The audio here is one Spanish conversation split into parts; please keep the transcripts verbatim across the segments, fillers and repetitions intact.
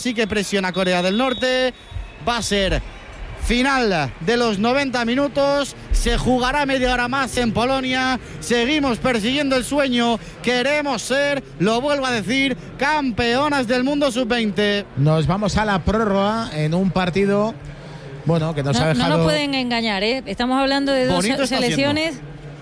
sí que presiona Corea del Norte. Va a ser final de los noventa minutos, se jugará media hora más en Polonia, seguimos persiguiendo el sueño, queremos ser, lo vuelvo a decir, campeonas del mundo sub veinte. Nos vamos a la prórroga en un partido, bueno, que nos no, ha dejado... No nos pueden engañar, ¿eh? Estamos hablando de dos selecciones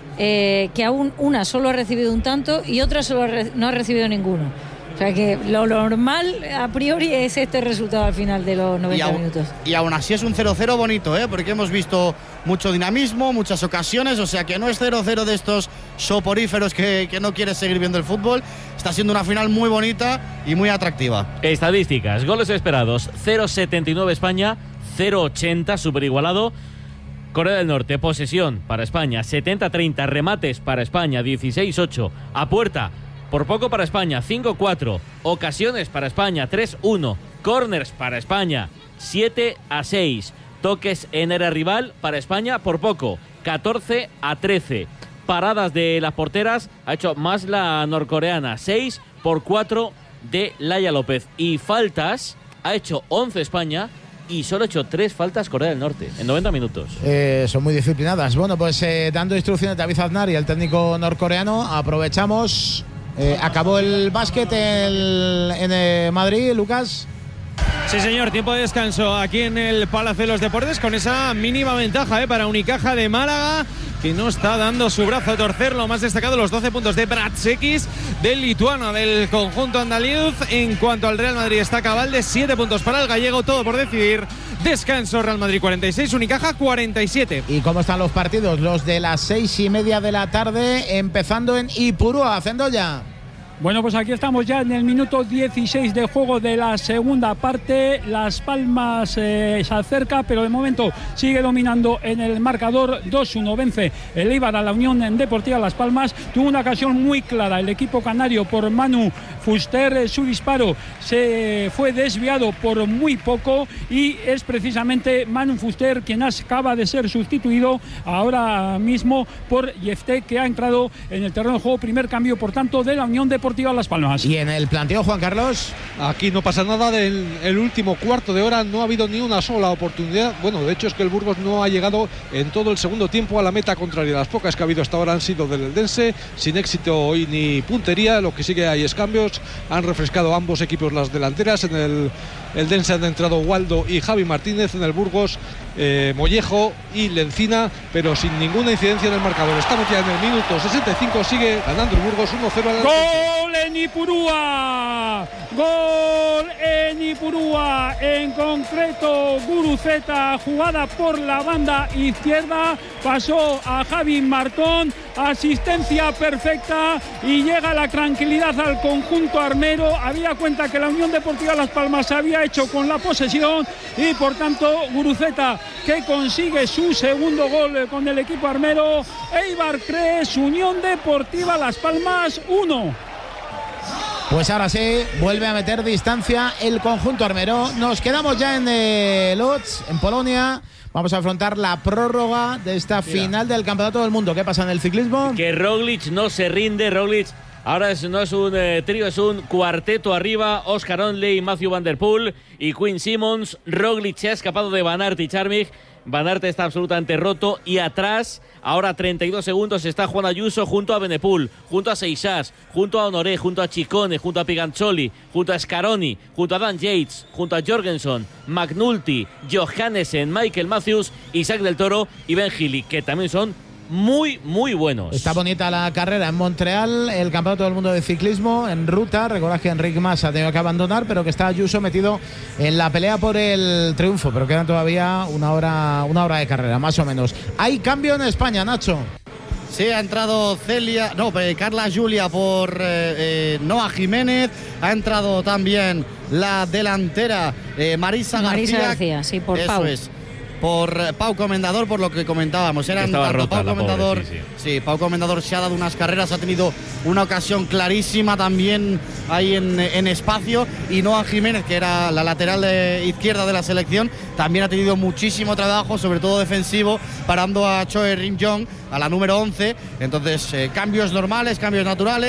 eh, que aún una solo ha recibido un tanto y otra solo ha re- no ha recibido ninguno. O sea que lo normal a priori es este resultado al final de los noventa y aún, minutos. Y aún así es un cero cero bonito, ¿eh? Porque hemos visto mucho dinamismo, muchas ocasiones, o sea que no es cero cero de estos soporíferos que, que no quieres seguir viendo el fútbol. Está siendo una final muy bonita y muy atractiva. Estadísticas, goles esperados, cero setenta y nueve España, cero ochenta, súper igualado. Corea del Norte, posesión para España, setenta treinta, remates para España, dieciséis ocho, a puerta, por poco para España, cinco cuatro. Ocasiones para España, tres uno. Corners para España, siete a seis. Toques en área rival para España, por poco, catorce a trece. Paradas de las porteras, ha hecho más la norcoreana, seis por cuatro de Laia López. Y faltas, ha hecho once España y solo ha hecho tres faltas Corea del Norte en noventa minutos. Eh, son muy disciplinadas. Bueno, pues eh, dando instrucciones de David Aznar y el técnico norcoreano, aprovechamos... Eh, acabó el básquet en, en eh, Madrid, Lucas. Sí, señor, tiempo de descanso aquí en el Palacio de los Deportes con esa mínima ventaja eh, para Unicaja de Málaga, que no está dando su brazo a torcer. Lo más destacado, los doce puntos de Bratsekis, del lituano del conjunto andaluz. En cuanto al Real Madrid, está Cabalde, siete puntos para el gallego, todo por decidir. Descanso, Real Madrid cuarenta y seis, Unicaja cuarenta y siete. ¿Y cómo están los partidos? Los de las seis y media de la tarde, empezando en Ipurúa, Cendoya. Bueno, pues aquí estamos ya en el minuto dieciséis de juego de la segunda parte. Las Palmas eh, se acerca, pero de momento sigue dominando en el marcador. dos uno vence el Eibar a la Unión Deportiva Las Palmas. Tuvo una ocasión muy clara el equipo canario por Manu Fuster. Su disparo se fue desviado por muy poco y es precisamente Manu Fuster quien acaba de ser sustituido ahora mismo por Yefte, que ha entrado en el terreno de juego. Primer cambio, por tanto, de la Unión Deportiva Las Palmas. Y en el planteo, Juan Carlos. Aquí no pasa nada. Del el último cuarto de hora no ha habido ni una sola oportunidad. Bueno, de hecho es que el Burgos no ha llegado en todo el segundo tiempo a la meta contraria. Las pocas que ha habido hasta ahora han sido del Eldense, sin éxito hoy ni puntería. Lo que sí que hay es cambios. Han refrescado ambos equipos las delanteras. En el Eldense han entrado Waldo y Javi Martínez. En el Burgos eh, Mollejo y Lencina, pero sin ninguna incidencia en el marcador. Estamos ya en el minuto sesenta y cinco. Sigue ganando el Burgos uno cero. ¡Gol en Ipurúa! ¡Gol en Ipurúa! En concreto, Guruceta, jugada por la banda izquierda, pasó a Javi Martón, asistencia perfecta y llega la tranquilidad al conjunto armero. Había cuenta que la Unión Deportiva Las Palmas se había hecho con la posesión y por tanto Guruceta, que consigue su segundo gol con el equipo armero. Eibar tres, Unión Deportiva Las Palmas uno. Pues ahora sí, vuelve a meter distancia el conjunto armero. Nos quedamos ya en eh, Lodz, en Polonia. Vamos a afrontar la prórroga de esta Mira. final del Campeonato del Mundo. ¿Qué pasa en el ciclismo? Que Roglic no se rinde. Roglic ahora es, no es un eh, trío, es un cuarteto arriba. Oscar Onley, Matthew Van Der Poel y Quinn Simmons. Roglic se ha escapado de Van Aert y Charmig. Van Aert está absolutamente roto y atrás, ahora treinta y dos segundos, está Juan Ayuso junto a Benepul, junto a Seixas, junto a Honoré, junto a Ciccone, junto a Piganzoli, junto a Scaroni, junto a Dan Yates, junto a Jorgensen, McNulty, Johannesen, Michael Matthews, Isaac del Toro y Ben Healy, que también son muy, muy buenos. Está bonita la carrera en Montreal, el Campeonato del Mundo de Ciclismo en ruta. Recordad que Enric Mas ha tenido que abandonar, pero que está Ayuso metido en la pelea por el triunfo, pero quedan todavía una hora, una hora de carrera, más o menos. Hay cambio en España, Nacho. Sí, ha entrado Celia, no, eh, Carla Julia por eh, eh, Noa Jiménez. Ha entrado también la delantera eh, Marisa García. Marisa García, sí, por Eso Pau. es. Por eh, Pau Comendador, por lo que comentábamos. Eran Estaba tanto rota Pau la Comendador. pobre, sí, sí. Sí, Pau Comendador se ha dado unas carreras, ha tenido una ocasión clarísima también ahí en, en espacio. Y Noa Jiménez, que era la lateral de izquierda de la selección, también ha tenido muchísimo trabajo, sobre todo defensivo, parando a Choe Rim Jong, a la número once. Entonces, eh, cambios normales, cambios naturales.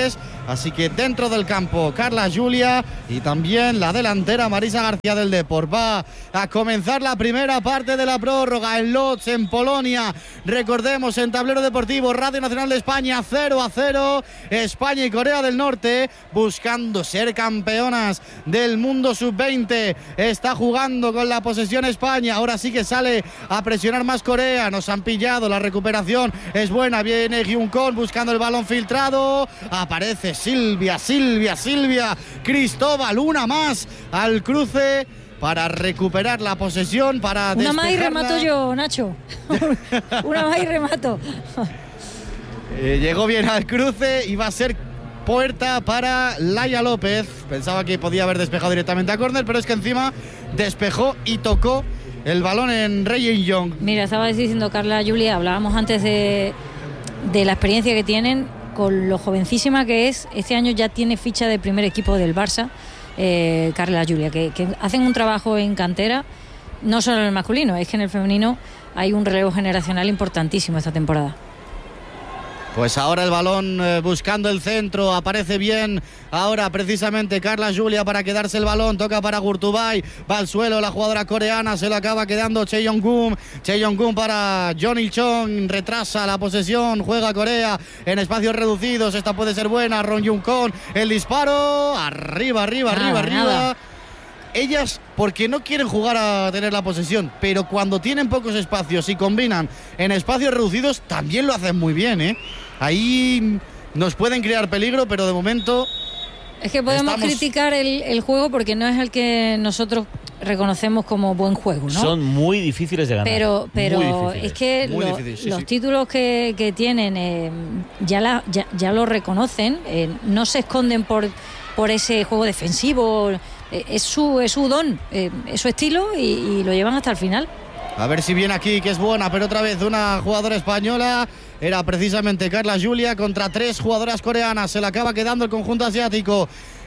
Así que dentro del campo Carla Julia y también la delantera Marisa García del Depor. Va a comenzar la primera parte de la prórroga en Lodz, en Polonia. Recordemos, en Tablero Deportivo, Radio Nacional de España, cero a cero. España y Corea del Norte buscando ser campeonas del mundo sub veinte. Está jugando con la posesión España. Ahora sí que sale a presionar más Corea. Nos han pillado, la recuperación es buena. Viene Hyunkon buscando el balón filtrado. Aparece Silvia, Silvia, Silvia Cristóbal, una más al cruce para recuperar la posesión, para una despejarla. Más y remato yo, Nacho. Una más y remato. eh, llegó bien al cruce y va a ser puerta para Laia López. Pensaba que podía haber despejado directamente a córner, pero es que encima despejó y tocó el balón en Rey Young. Mira, estaba diciendo Carla Julia, hablábamos antes de, de la experiencia que tienen, con lo jovencísima que es. Este año ya tiene ficha de primer equipo del Barça, eh, Carla Julia, que, que hacen un trabajo en cantera, no solo en el masculino, es que en el femenino hay un relevo generacional importantísimo esta temporada. Pues ahora el balón eh, buscando el centro, aparece bien ahora precisamente Carla Julia para quedarse el balón, toca para Gurtubay, va al suelo la jugadora coreana, se lo acaba quedando Cheong-gun, Cheong-gun para John Il-chong, retrasa la posesión, juega Corea en espacios reducidos, esta puede ser buena, Ron Jung-kon, el disparo, arriba, arriba, nada, arriba, arriba. Nada. Ellas porque no quieren jugar a tener la posesión, pero cuando tienen pocos espacios y combinan en espacios reducidos también lo hacen muy bien, ¿eh? Ahí nos pueden crear peligro, pero de momento es que podemos estamos... criticar el, el juego porque no es el que nosotros reconocemos como buen juego, ¿no? Son muy difíciles de ganar. Pero, pero es que Muy lo, difícil, sí, los sí. títulos que, que tienen eh, ya, la, ya, ya lo reconocen, eh, no se esconden por, por ese juego defensivo, eh, es, su, es su don, eh, es su estilo y, y lo llevan hasta el final. A ver si viene aquí, que es buena, pero otra vez una jugadora española. Era precisamente Carla Julia contra tres jugadoras coreanas. Se le acaba quedando el conjunto asiático.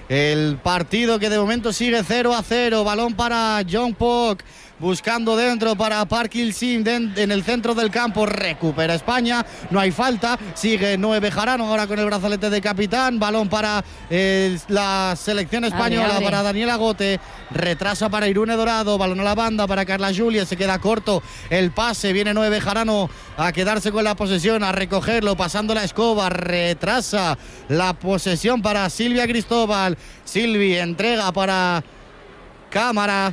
El partido que de momento sigue cero a cero. Balón para Jong Pok. Buscando dentro para Park Il-sim en el centro del campo. Recupera España. No hay falta. Sigue Noé Bejarano ahora con el brazalete de capitán. Balón para eh, la selección española, abre, abre. para Daniela Gote. Retrasa para Irune Dorado. Balón a la banda para Carla Julia. Se queda corto el pase. Viene Noé Bejarano a quedarse con la posesión, a recogerlo, pasando la escoba. Retrasa la posesión para Silvia Cristóbal. Silvi entrega para Cámara.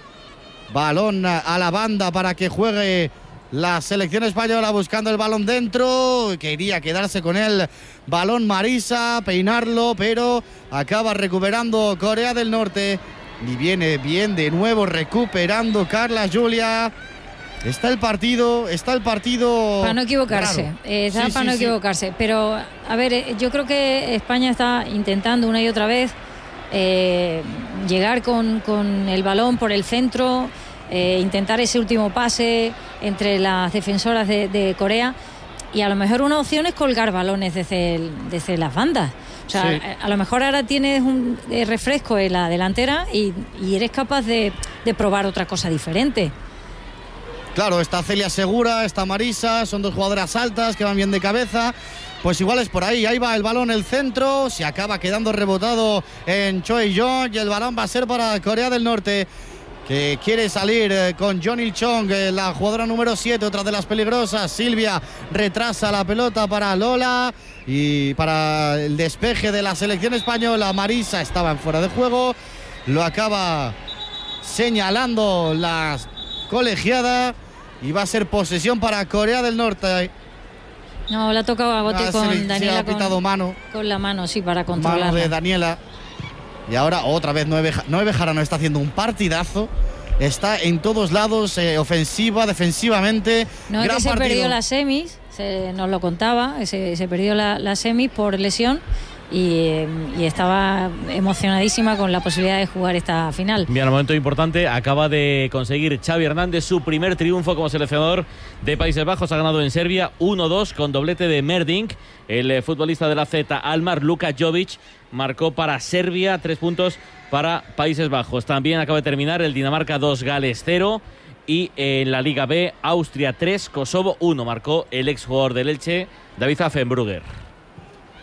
Balón a la banda para que juegue la selección española, buscando el balón dentro. Quería quedarse con el balón Marisa, peinarlo, pero acaba recuperando Corea del Norte. Y viene bien de nuevo recuperando Carla Julia. Está el partido, está el partido. Para no equivocarse, raro. eh, está Sí, para sí, no sí. equivocarse. Pero, a ver, eh, yo creo que España está intentando una y otra vez eh, llegar con, con el balón por el centro, eh, intentar ese último pase entre las defensoras de, de Corea. Y a lo mejor una opción es colgar balones desde, el, desde las bandas. O sea, Sí. a, a lo mejor ahora tienes un eh, refresco en la delantera y, y eres capaz de, de probar otra cosa diferente. Claro, está Celia Segura, está Marisa, son dos jugadoras altas que van bien de cabeza. Pues igual es por ahí, ahí va el balón, el centro, se acaba quedando rebotado en Choi Jong y el balón va a ser para Corea del Norte, que quiere salir eh, con John Il-chong, eh, la jugadora número siete, otra de las peligrosas. Silvia retrasa la pelota para Lola y para el despeje de la selección española. Marisa estaba en fuera de juego, lo acaba señalando la colegiada y va a ser posesión para Corea del Norte. No, le ha tocado a Gote Ah, con se le- se Daniela ha pitado con, mano. con la mano, sí, para Mano de controlarla. Daniela. Y ahora otra vez Noé Beja- Noé Bejarano está haciendo un partidazo. Está en todos lados, eh, ofensiva, defensivamente. No es Gran que se partido. perdió las semis, se, nos lo contaba, se, se perdió la, las semis por lesión y, eh, y estaba emocionadísima con la posibilidad de jugar esta final. Bien, un momento importante, acaba de conseguir Xavi Hernández su primer triunfo como seleccionador de Países Bajos. Ha ganado en Serbia uno dos con doblete de Merdink. El eh, futbolista de la Z Almar, Luka Jovic, marcó para Serbia, tres puntos para Países Bajos. También acaba de terminar el Dinamarca dos, Gales cero. Y en la Liga B, Austria tres, Kosovo uno. Marcó el exjugador del Elche, David Affenbrugger.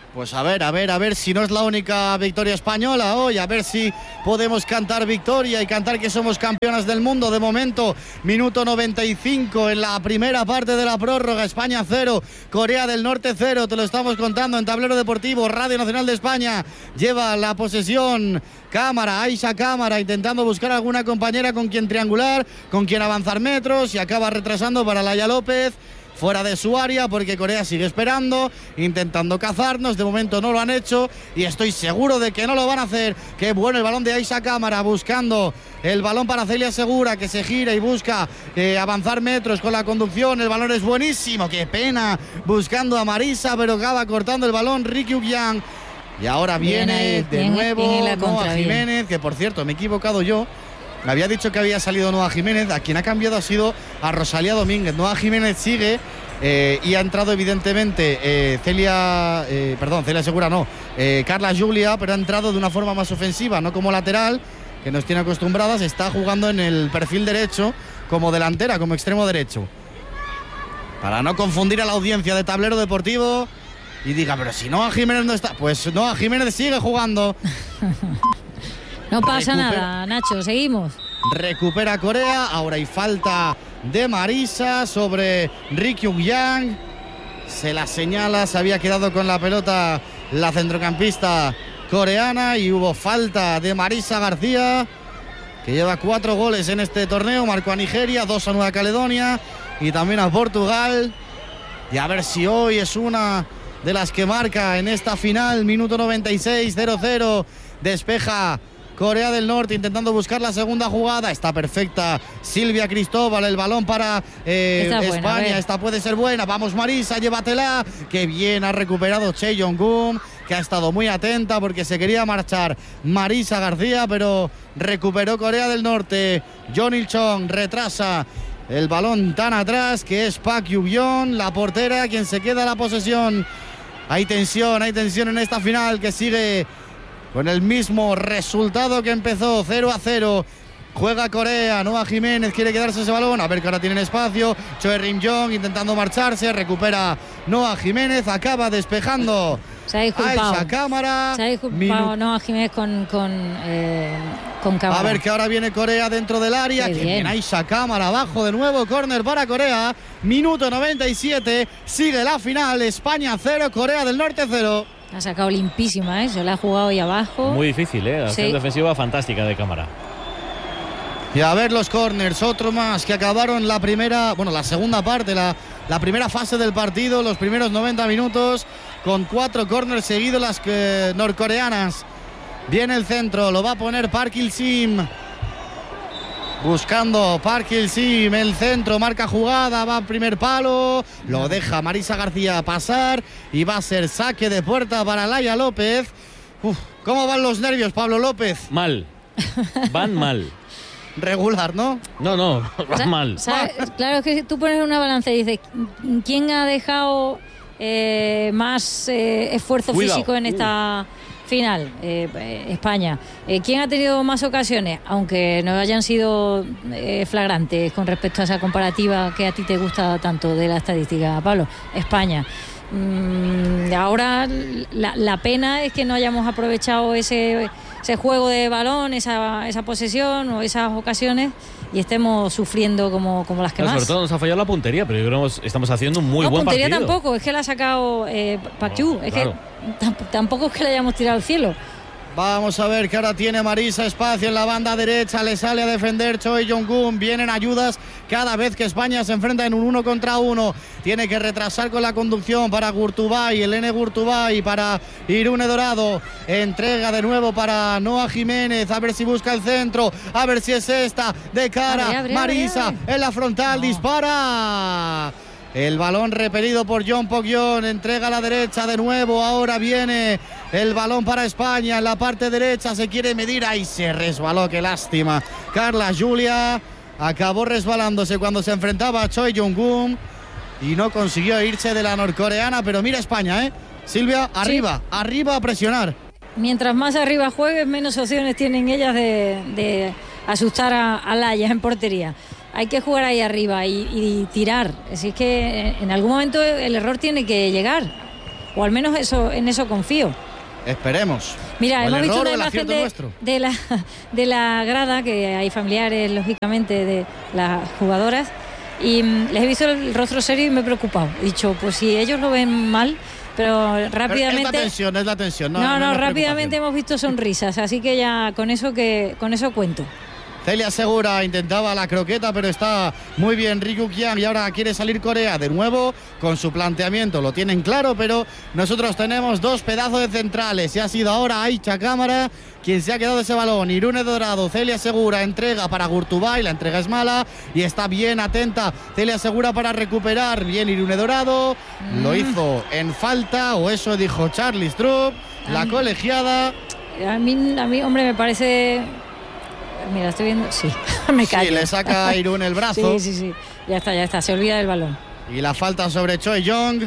Pues a ver, a ver, a ver si no es la única victoria española hoy, a ver si podemos cantar victoria y cantar que somos campeonas del mundo. De momento, minuto noventa y cinco en la primera parte de la prórroga, España cero, Corea del Norte cero, te lo estamos contando en Tablero Deportivo, Radio Nacional de España, lleva la posesión Cámara, Aisha Cámara, intentando buscar alguna compañera con quien triangular, con quien avanzar metros y acaba retrasando para Laia López. Fuera de su área porque Corea sigue esperando, intentando cazarnos, de momento no lo han hecho y estoy seguro de que no lo van a hacer. Qué bueno el balón de Aisha Cámara, buscando el balón para Celia Segura, que se gira y busca eh, avanzar metros con la conducción. El balón es buenísimo, qué pena, buscando a Marisa, pero acaba cortando el balón Ricky Uguian. Y ahora viene, viene de viene, nuevo viene Noa Jiménez, que por cierto me he equivocado yo. Me había dicho que había salido Noa Jiménez, a quien ha cambiado ha sido a Rosalía Domínguez. Noa Jiménez sigue eh, y ha entrado evidentemente eh, Celia, eh, perdón, Celia Segura no, eh, Carla Julia, pero ha entrado de una forma más ofensiva, no como lateral, que nos tiene acostumbradas, está jugando en el perfil derecho como delantera, como extremo derecho. Para no confundir a la audiencia de Tablero Deportivo y diga, pero si Noa Jiménez no está, pues Noa Jiménez sigue jugando. No pasa Recupera, nada, Nacho, seguimos. Recupera Corea, ahora hay falta de Marisa sobre Ri Kyung-yang. Se la señala, se había quedado con la pelota la centrocampista coreana y hubo falta de Marisa García, que lleva cuatro goles en este torneo, marcó a Nigeria, dos a Nueva Caledonia y también a Portugal. Y a ver si hoy es una de las que marca en esta final, minuto noventa y seis, cero cero, despeja Corea del Norte intentando buscar la segunda jugada. Está perfecta Silvia Cristóbal, el balón para eh, España. Buena, esta puede ser buena. Vamos Marisa, llévatela. Que bien ha recuperado Che Jong-un, que ha estado muy atenta porque se quería marchar Marisa García, pero recuperó Corea del Norte. John Il-chong retrasa el balón tan atrás, que es Park Yu-byeon, la portera, quien se queda la posesión. Hay tensión, hay tensión en esta final que sigue con el mismo resultado que empezó, cero a cero. Juega Corea, Noa Jiménez quiere quedarse ese balón, a ver que ahora tienen espacio. Choi Rim-jong intentando marcharse, recupera Noa Jiménez, acaba despejando. Se ha disculpado. Aisha Cámara. Se ha disculpado Noa Jiménez con, con, eh, con Cámara. A ver que ahora viene Corea dentro del área. Qué que bien. Aisha Cámara abajo de nuevo, córner para Corea. Minuto noventa y siete, sigue la final. España cero, Corea del Norte cero. Ha sacado limpísima, ¿eh? Se la ha jugado ahí abajo. Muy difícil, ¿eh? Acción sí. defensiva fantástica de Cámara. Y a ver los córners, otro más que acabaron la primera, bueno, la segunda parte, la, la primera fase del partido, los primeros noventa minutos, con cuatro córners seguidos las que, norcoreanas. Viene el centro, lo va a poner Park Il-sim. Buscando Park Il-sim, el centro, marca jugada, va a primer palo, lo deja Marisa García pasar y va a ser saque de puerta para Laia López. Uf, ¿cómo van los nervios, Pablo López? Mal, van mal. Regular, ¿no? No, no, van mal. ¿Sabes? Claro, es que tú pones una balanza y dices, ¿quién ha dejado eh, más eh, esfuerzo Cuidado. físico en esta... Uh. final, eh, España? Eh, ¿Quién ha tenido más ocasiones? Aunque no hayan sido eh, flagrantes con respecto a esa comparativa que a ti te gusta tanto de la estadística, Pablo. España. Mm, ahora la, la pena es que no hayamos aprovechado ese, ese juego de balón, esa, esa posesión o esas ocasiones y estemos sufriendo como, como las que no, más. Sobre todo nos ha fallado la puntería, pero yo creo que estamos haciendo un muy no, buen partido. No, puntería tampoco, es que la ha sacado eh, Paquiu, no, es claro. que t- tampoco es que la hayamos tirado al cielo. Vamos a ver que ahora tiene Marisa espacio en la banda derecha, le sale a defender Choi Jong-un, vienen ayudas cada vez que España se enfrenta en un uno contra uno, tiene que retrasar con la conducción para Gurtubay, Elene Gurtubay para Irune Dorado, entrega de nuevo para Noa Jiménez, a ver si busca el centro, a ver si es esta, de cara, abre, abre, Marisa abre, abre. en la frontal, no. dispara. El balón repelido por John Pogyon, entrega a la derecha de nuevo, ahora viene el balón para España, en la parte derecha se quiere medir, ahí se resbaló, qué lástima. Carla Julia acabó resbalándose cuando se enfrentaba a Choi Jong-un y no consiguió irse de la norcoreana, pero mira España, ¿eh? Silvia, arriba, sí. arriba a presionar. Mientras más arriba juegues, menos opciones tienen ellas de, de asustar a, a Laia en portería. Hay que jugar ahí arriba y, y tirar. Así que en algún momento el error tiene que llegar. o al menos eso, en eso confío. Esperemos. Mira, hemos visto una error, imagen de, de, la, de la grada, que hay familiares, lógicamente, de las jugadoras, y mmm, les he visto el rostro serio y me he preocupado. He dicho, pues si ellos lo ven mal, pero rápidamente... Pero es la tensión, es la tensión. No, no, no, no, no rápidamente hemos visto sonrisas, así que ya con eso, que, con eso cuento. Celia Segura intentaba la croqueta, pero está muy bien Riku Kiang, y ahora quiere salir Corea de nuevo con su planteamiento. Lo tienen claro, pero nosotros tenemos dos pedazos de centrales y ha sido ahora Aicha Cámara quien se ha quedado ese balón. Irune Dorado, Celia Segura, entrega para Gurtubay, la entrega es mala y está bien atenta Celia Segura para recuperar. Bien Irune Dorado, mm. lo hizo en falta, o eso dijo Charlie Strupp, la Ay. colegiada. A mí, a mí, hombre, me parece... Mira, estoy viendo... Sí, me callo. Sí, le saca a Irún el brazo. Sí, sí, sí. Ya está, ya está. Se olvida del balón. Y la falta sobre Choi Young.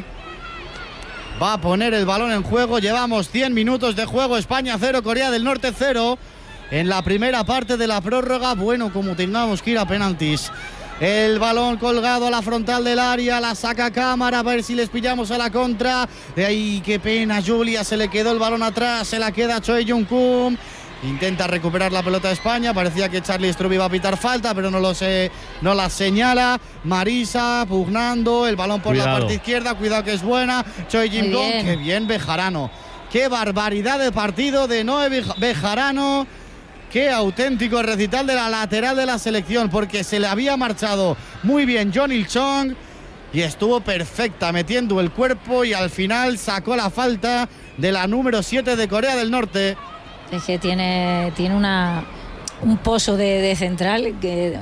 Va a poner el balón en juego. Llevamos cien minutos de juego. España cero, Corea del Norte cero. En la primera parte de la prórroga. Bueno, como tengamos que ir a penaltis. El balón colgado a la frontal del área. La saca Cámara. A ver si les pillamos a la contra. De ahí, qué pena. Julia, se le quedó el balón atrás. Se la queda Choi Young Kum. Intenta recuperar la pelota de España. Parecía que Charlie Strupp iba a pitar falta, pero no lo sé, no la señala. Marisa pugnando el balón por Cuidado. la parte izquierda. Cuidado que es buena. Choi Jim Gong. Qué bien Bejarano. Qué barbaridad de partido de Noé Bejarano. Qué auténtico recital de la lateral de la selección, porque se le había marchado muy bien John Il Chong y estuvo perfecta metiendo el cuerpo, y al final sacó la falta de la número siete de Corea del Norte. Es que tiene, tiene una, un pozo de, de central que,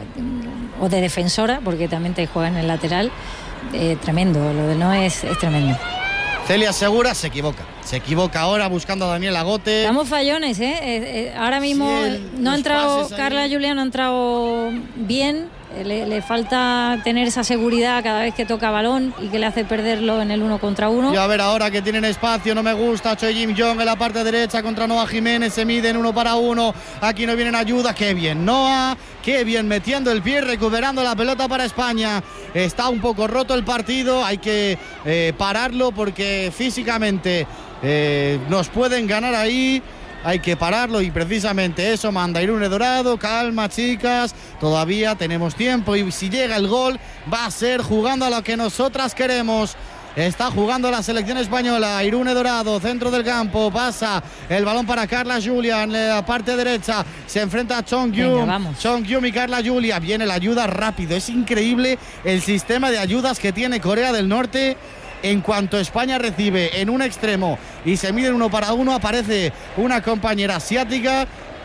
o de defensora, porque también te juega en el lateral, eh, tremendo. Lo de no es, es tremendo. Celia Segura se equivoca. Se equivoca ahora buscando a Daniel Agote. Estamos fallones, ¿eh? eh, eh ahora mismo sí, el, no ha entrado, Carla Julia no ha entrado bien. Le, le falta tener esa seguridad cada vez que toca balón y que le hace perderlo en el uno contra uno. Y a ver ahora que tienen espacio, no me gusta. Choi Jim Jong en la parte derecha contra Noah Jiménez, se miden uno para uno. Aquí no vienen ayudas. Qué bien Noah, qué bien metiendo el pie, recuperando la pelota para España. Está un poco roto el partido, hay que eh, pararlo porque físicamente eh, nos pueden ganar ahí. Hay que pararlo y precisamente eso manda Irune Dorado. Calma, chicas, todavía tenemos tiempo, y si llega el gol va a ser jugando a lo que nosotras queremos. Está jugando la selección española. Irune Dorado, centro del campo, pasa el balón para Carla Julia en la parte derecha, se enfrenta a Chong Yum. Chong Yum y Carla Julia. Viene la ayuda rápido. Es increíble el sistema de ayudas que tiene Corea del Norte. En cuanto España recibe en un extremo y se miden uno para uno, aparece una compañera asiática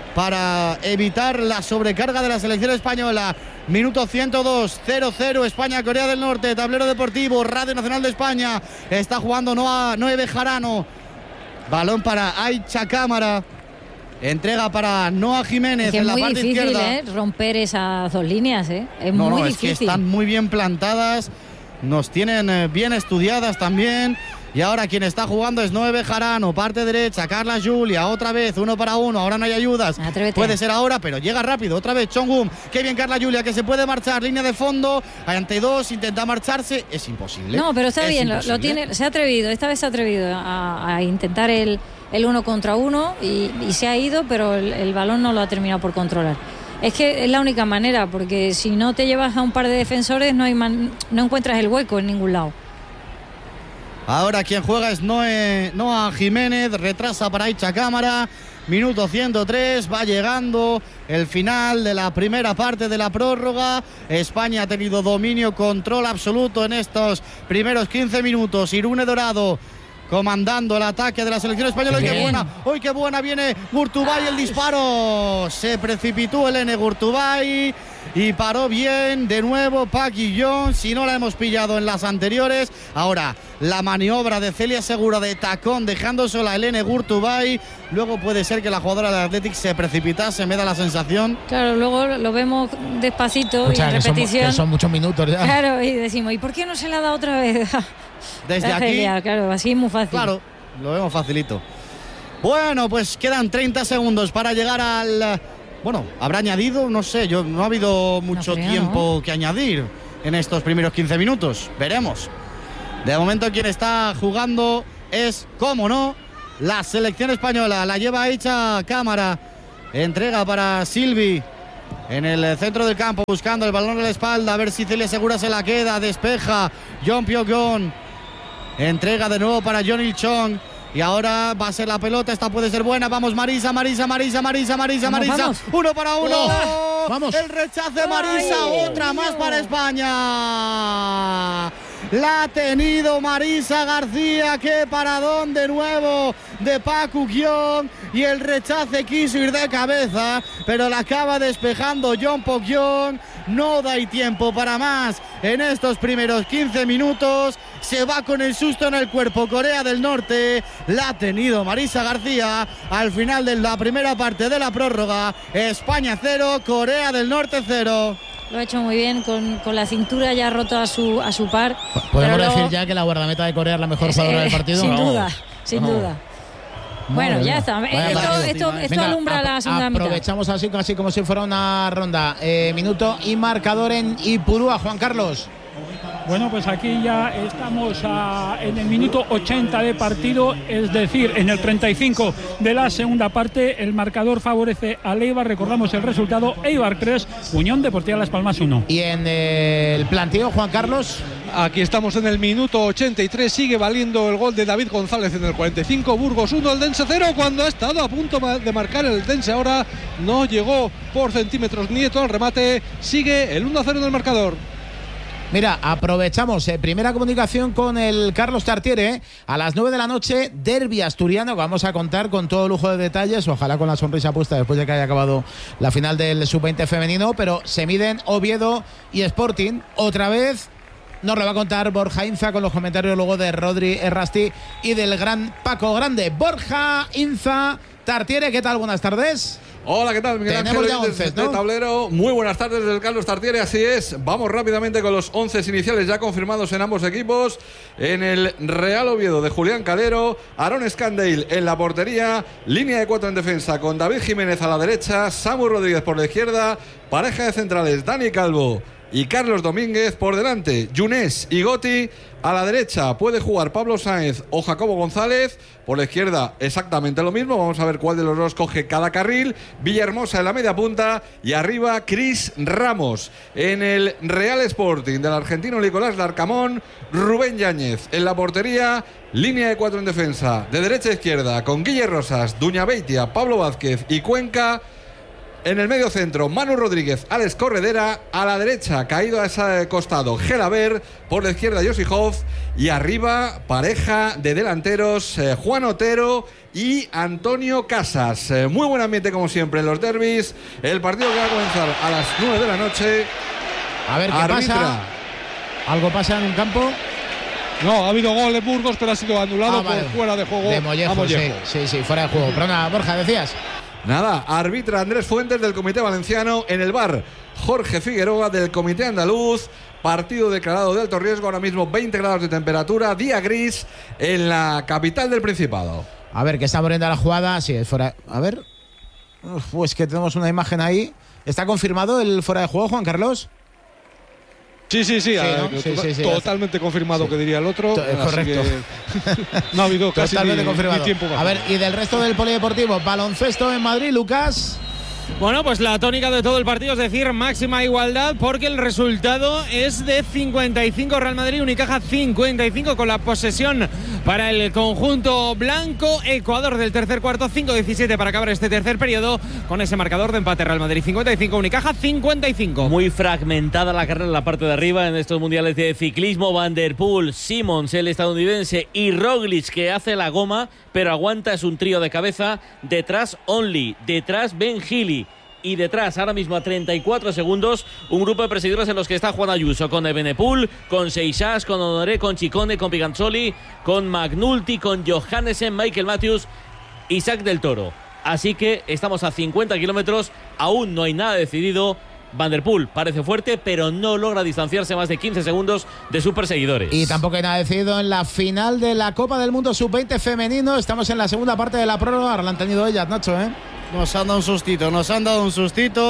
para evitar la sobrecarga de la selección española. Minuto ciento dos, cero cero, España, Corea del Norte, tablero deportivo, Radio Nacional de España. Está jugando Noah, Noé Bejarano. Balón para Aicha Cámara. Entrega para Noah Jiménez es en la parte difícil, izquierda. Es muy difícil romper esas dos líneas, ¿eh? Es no, muy no, difícil. Es que están muy bien plantadas. Nos tienen bien estudiadas también. Y ahora quien está jugando es Noé Bejarano, parte derecha, Carla Julia, otra vez, uno para uno, ahora no hay ayudas. Atrévete. Puede ser ahora, pero llega rápido, otra vez Chong-um, qué bien Carla Julia, que se puede marchar, línea de fondo, ante dos, intenta marcharse, es imposible. No, pero está es bien, lo, lo tiene, se ha atrevido, esta vez se ha atrevido a, a intentar el, el uno contra uno y, y se ha ido, pero el, el balón no lo ha terminado por controlar. Es que es la única manera, porque si no te llevas a un par de defensores no, hay man, no encuentras el hueco en ningún lado. Ahora quien juega es Noé, Noah Jiménez, retrasa para Aicha Cámara. Minuto ciento tres, va llegando el final de la primera parte de la prórroga. España ha tenido dominio, control absoluto en estos primeros quince minutos. Irune Dorado comandando el ataque de la selección española. ¡Uy, qué buena! ¡Uy, qué buena! Viene Gurtubay, el disparo. Se precipitó el N Gurtubay y paró bien de nuevo Park Ji-yeon. Si no la hemos pillado en las anteriores, ahora la maniobra de Celia Segura de tacón, dejando sola el N Gurtubay. Luego puede ser que la jugadora del Athletic se precipitase, me da la sensación. Claro, luego lo vemos despacito, o sea, y en que repetición. Son, que son muchos minutos ya. Claro, y decimos, ¿y por qué no se la da otra vez? Desde aquí. Celia, claro, así es muy fácil. Claro, lo vemos facilito. Bueno, pues quedan treinta segundos para llegar al... Bueno, habrá añadido, no sé, yo no ha habido mucho no creo, tiempo ¿no? que añadir en estos primeros quince minutos. Veremos. De momento quien está jugando es, como no, la selección española. La lleva hecha cámara. Entrega para Silvi en el centro del campo, buscando el balón a la espalda, a ver si Celia Segura se la queda, despeja John Pyo-Kyung, entrega de nuevo para John Il-chong, y ahora va a ser la pelota, esta puede ser buena, vamos Marisa, Marisa, Marisa, Marisa, Marisa, vamos, Marisa, vamos. uno para uno, oh, vamos, el rechace Marisa, Ay, otra Dios. más para España. La ha tenido Marisa García, qué paradón de nuevo de Paku Kyung, y el rechace quiso ir de cabeza, pero la acaba despejando John Po-kyung. No da y tiempo para más en estos primeros quince minutos. Se va con el susto en el cuerpo Corea del Norte. La ha tenido Marisa García al final de la primera parte de la prórroga. España cero, Corea del Norte cero. Lo ha hecho muy bien, con, con la cintura ya roto a su, a su par. ¿Podemos Pero decir luego, ya que la guardameta de Corea es la mejor es, jugadora eh, del partido? Sin No. duda, sin No. duda. Bueno, Madre ya mía. está. Vaya Esto, partido. esto, esto Venga, alumbra ap- la segunda mitad. Aprovechamos así casi como si fuera una ronda. Eh, minuto y marcador en Ipurúa, Juan Carlos. Bueno, pues aquí ya estamos a, en el minuto ochenta de partido, es decir, en el treinta y cinco de la segunda parte. El marcador favorece al Eibar. Recordamos el resultado: Eibar tres, Unión Deportiva Las Palmas uno. Y en eh, el planteo, Juan Carlos. Aquí estamos en el minuto ochenta y tres, sigue valiendo el gol de David González en el cuarenta y cinco, Burgos uno, el Dense cero, cuando ha estado a punto de marcar el Dense ahora no llegó por centímetros Nieto al remate, sigue el uno a cero en el marcador. Mira, aprovechamos eh, primera comunicación con el Carlos Tartiere, eh, a las nueve de la noche, derbi asturiano, que vamos a contar con todo lujo de detalles, ojalá con la sonrisa puesta después de que haya acabado la final del sub veinte femenino, pero se miden Oviedo y Sporting, otra vez. Nos lo va a contar Borja Inza con los comentarios luego de Rodri Errasti y del gran Paco Grande. Borja Inza, Tartiere, ¿qué tal? Buenas tardes. Hola, ¿qué tal? Miguel Tenemos Ángel, ya oyentes once, de ¿no? Tablero. Muy buenas tardes del Carlos Tartiere, así es. Vamos rápidamente con los once iniciales ya confirmados en ambos equipos. En el Real Oviedo de Julián Calero, Aaron Scandale en la portería, línea de cuatro en defensa con David Jiménez a la derecha, Samu Rodríguez por la izquierda, pareja de centrales Dani Calvo y Carlos Domínguez por delante, Yunés y Goti. A la derecha puede jugar Pablo Sáenz o Jacobo González. Por la izquierda exactamente lo mismo. Vamos a ver cuál de los dos coge cada carril. Villahermosa en la media punta. Y arriba Cris Ramos. En el Real Sporting del argentino Nicolás Larcamón, Rubén Yáñez en la portería. Línea de cuatro en defensa. De derecha a izquierda con Guille Rosas, Duña Beitia, Pablo Vázquez y Cuenca. En el medio centro, Manu Rodríguez, Alex Corredera. A la derecha, caído a ese costado, Gelaber. Por la izquierda, Josi Hoff. Y arriba, pareja de delanteros, eh, Juan Otero y Antonio Casas. Eh, muy buen ambiente, como siempre, en los derbis. El partido que va a comenzar a las nueve de la noche. A ver qué Arbitra. pasa. ¿Algo pasa en un campo? No, ha habido gol de Burgos, pero ha sido anulado Ah, vale. por fuera de juego De a Mollejo, Mollejo. sí, sí, sí, fuera de juego. Pero nada, Borja, decías. Nada, arbitra Andrés Fuentes del Comité Valenciano. En el bar, Jorge Figueroa del Comité Andaluz. Partido declarado de alto riesgo, ahora mismo veinte grados de temperatura, día gris en la capital del Principado. A ver, que está abriendo la jugada. Sí, es fuera. A ver. Uf, pues que tenemos una imagen ahí. ¿Está confirmado el fuera de juego, Juan Carlos? Sí, sí, sí, Sí, eh, ¿no? to- Sí, sí, sí, totalmente confirmado, sí. que diría el otro. To- eh, Así correcto. que no ha habido casi Totalmente ni, confirmado. ni tiempo más. A ver, y del resto del polideportivo, baloncesto en Madrid, Lucas. Bueno, pues la tónica de todo el partido, es decir, máxima igualdad, porque el resultado es de cincuenta y cinco Real Madrid, Unicaja cincuenta y cinco, con la posesión para el conjunto blanco. Ecuador del tercer cuarto, cinco diecisiete para acabar este tercer periodo, con ese marcador de empate. Real Madrid cincuenta y cinco, Unicaja cincuenta y cinco. Muy fragmentada la carrera en la parte de arriba en estos mundiales de ciclismo. Van der Poel, Simmons, el estadounidense, y Roglic, que hace la goma, pero aguanta, es un trío de cabeza. Detrás Only, detrás Ben Healy. Y detrás, ahora mismo a treinta y cuatro segundos, un grupo de perseguidores en los que está Juan Ayuso, con Evenepoel, con Seixas, con Honoré, con Chicone, con Piganzoli, con McNulty, con Johannesen, Michael Matthews, Isaac del Toro. Así que estamos a cincuenta kilómetros, aún no hay nada decidido. Van der Poel parece fuerte, pero no logra distanciarse más de quince segundos de sus perseguidores. Y tampoco hay nada decidido en la final de la Copa del Mundo sub veinte femenino. Estamos en la segunda parte de la prórroga. Ahora la han tenido ellas, Nacho, ¿eh? Nos han dado un sustito, nos han dado un sustito.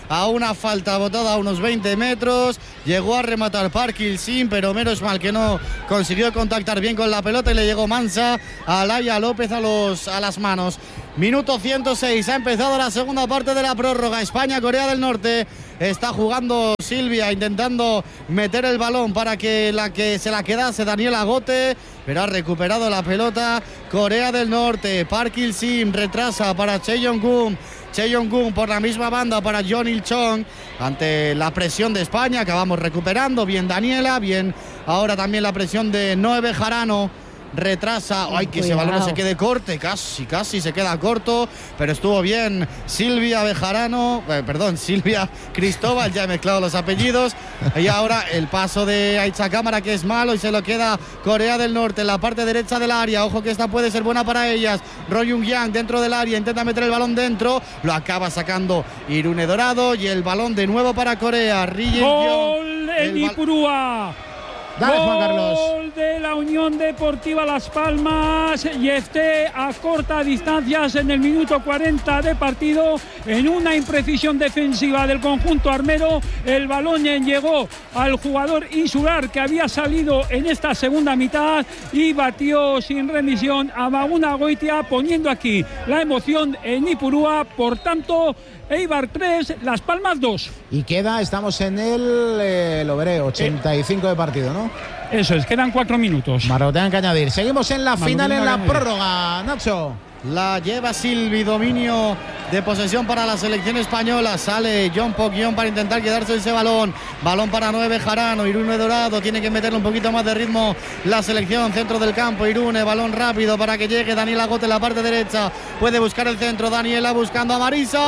a una falta botada a unos veinte metros. Llegó a rematar Park Il-sim, pero menos mal que no consiguió contactar bien con la pelota y le llegó mansa a Laia López a, los, a las manos. Minuto ciento seis, ha empezado la segunda parte de la prórroga. España, Corea del Norte. Está jugando Silvia, intentando meter el balón para que la que se la quedase Daniela Gote, pero ha recuperado la pelota Corea del Norte. Park Il-sim retrasa para Che Yong-gun. Che Yong-gun por la misma banda para John Il-chong. Ante la presión de España, acabamos recuperando. Bien Daniela, bien ahora también la presión de Noé Bejarano. Retrasa, ay, que ese balón se quede corte, casi, casi se queda corto, pero estuvo bien Silvia Bejarano, eh, perdón, Silvia Cristóbal, ya he mezclado los apellidos, y ahora el paso de Aicha Cámara, que es malo, y se lo queda Corea del Norte en la parte derecha del área. Ojo que esta puede ser buena para ellas. Ro Yung-yang dentro del área, intenta meter el balón dentro, lo acaba sacando Irune Dorado, y el balón de nuevo para Corea. Ri Gol en Ipurúa. Dale, Juan Carlos. Gol de la Unión Deportiva Las Palmas, y esté a corta distancias en el minuto cuarenta de partido. En una imprecisión defensiva del conjunto armero, el balón llegó al jugador insular que había salido en esta segunda mitad y batió sin remisión a Maguna Goitia, poniendo aquí la emoción en Ipurúa. Por tanto, Eibar tres, Las Palmas dos. Y queda, estamos en el, eh, lo veré, ochenta y cinco de partido, ¿no? Eso es, quedan cuatro minutos. Marotean que añadir. Seguimos en la Marotean final, en la añadir. prórroga, Nacho. La lleva Silvi, dominio de posesión para la selección española. Sale John Pok-yeon para intentar quedarse ese balón. Balón para Noé Bejarano. Irune Dorado tiene que meterle un poquito más de ritmo la selección. Centro del campo, Irune, balón rápido para que llegue Daniela Gote en la parte derecha. Puede buscar el centro. Daniela buscando a Marisa.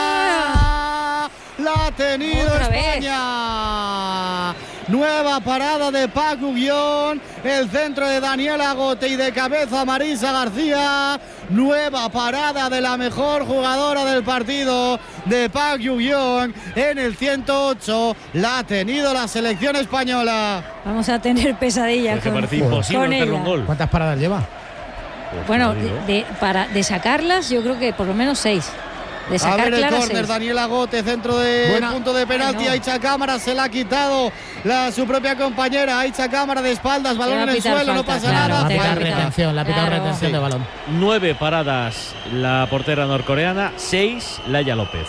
La ha tenido Otra España. Vez. Nueva parada de Park Yu-yeon. El centro de Daniela Gote y de cabeza Marisa García. Nueva parada de la mejor jugadora del partido, de Park Yu-yeon, en el ciento ocho. La ha tenido la selección española. Vamos a tener pesadillas Porque con, parece imposible con hacerle un ella. gol. ¿Cuántas paradas lleva? Pues Bueno, te digo. de, para, de sacarlas yo creo que por lo menos seis. De A sacar ver el claras córner, seis. Daniela Gote, centro de Buena. punto de penalti. Ay, no. Aicha Cámara se la ha quitado la, su propia compañera. Aicha Cámara de espaldas, balón Le va a en el pitar suelo, no falta, pasa claro, La nada. te va a pita pitar. retención, la pita Claro. retención Sí. de balón. Nueve paradas la portera norcoreana, seis Laia López.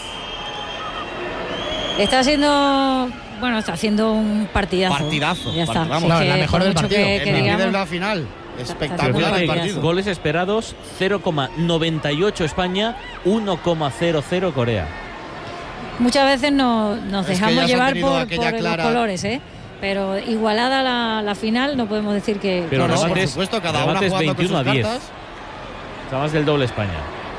Está haciendo, bueno, está haciendo un partidazo. Partidazo, Ya está. part- vamos. Si No, es la que mejor por del mucho partido. que- que En digamos- de la final. Pero Espectacular Partido. el fíjate, partido. goles esperados cero coma noventa y ocho España, uno coma cero cero Corea. Muchas veces no, nos Es que dejamos ellas han llevar tenido por, aquella por clara- los colores, ¿eh? Pero igualada la, la final, no podemos decir que. Pero No, no, por remates- supuesto, cada una remates jugando con sus veintiuno a diez. cartas. Está más del doble España.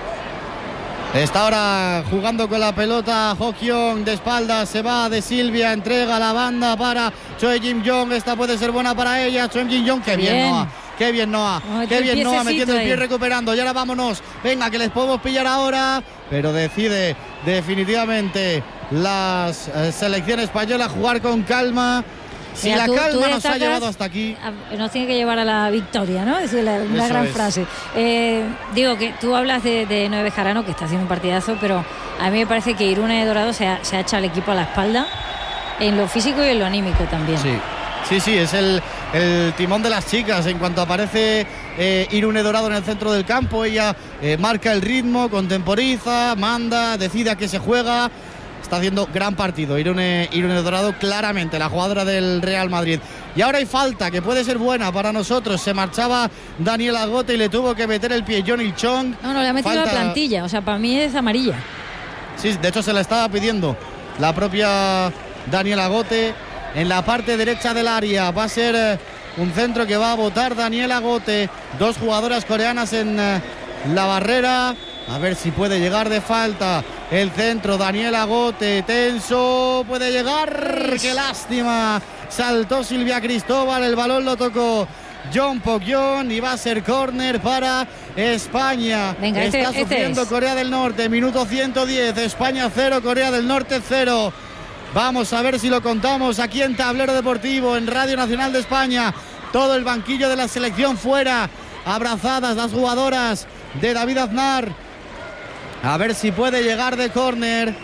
Está ahora jugando con la pelota Ho-kyung de espaldas, se va de Silvia, entrega la banda para Choi Jim-yong. Esta puede ser buena para ella. Choi Jim-yong, qué bien, Bien. Noah. Qué bien Noah, Ay, qué qué bien Noah, piececito metiendo el pie, ahí. recuperando. Y ahora vámonos, venga, que les podemos pillar ahora. Pero decide definitivamente la eh, selección española jugar con calma. Si Mira, la tú- tú calma nos ha destacas- llevado hasta aquí. a- Nos tiene que llevar a la victoria, ¿no? Es la, una Eso gran es. frase. Eh, digo que tú hablas de, de Noé Bejarano, que está haciendo un partidazo, pero a mí me parece que Irune Dorado se ha, se ha echado al equipo a la espalda, en lo físico y en lo anímico también. Sí, sí, sí, es el, el timón de las chicas. En cuanto aparece eh, Irune Dorado en el centro del campo, ella eh, marca el ritmo, contemporiza, manda, decide a qué se juega. Está haciendo gran partido Irune, Irune Dorado, claramente la jugadora del Real Madrid. Y ahora hay falta que puede ser buena para nosotros. Se marchaba Daniela Gote y le tuvo que meter el pie John Il-chong. No, no, le ha metido Falta- la plantilla, o sea, para mí es amarilla. Sí, de hecho se la estaba pidiendo la propia Daniela Gote. En la parte derecha del área va a ser eh, un centro que va a botar Daniela Gote. Dos jugadoras coreanas en eh, la barrera. A ver si puede llegar de falta. El centro, Daniela Gote, tenso, puede llegar. ¡Qué lástima! Saltó Silvia Cristóbal, el balón lo tocó John Pok-yeon y va a ser córner para España. Venga, este- Está este sufriendo es. Corea del Norte, minuto ciento diez, España cero, Corea del Norte cero. Vamos a ver si lo contamos aquí en Tablero Deportivo, en Radio Nacional de España. Todo el banquillo de la selección fuera, abrazadas las jugadoras de David Aznar. A ver si puede llegar de córner.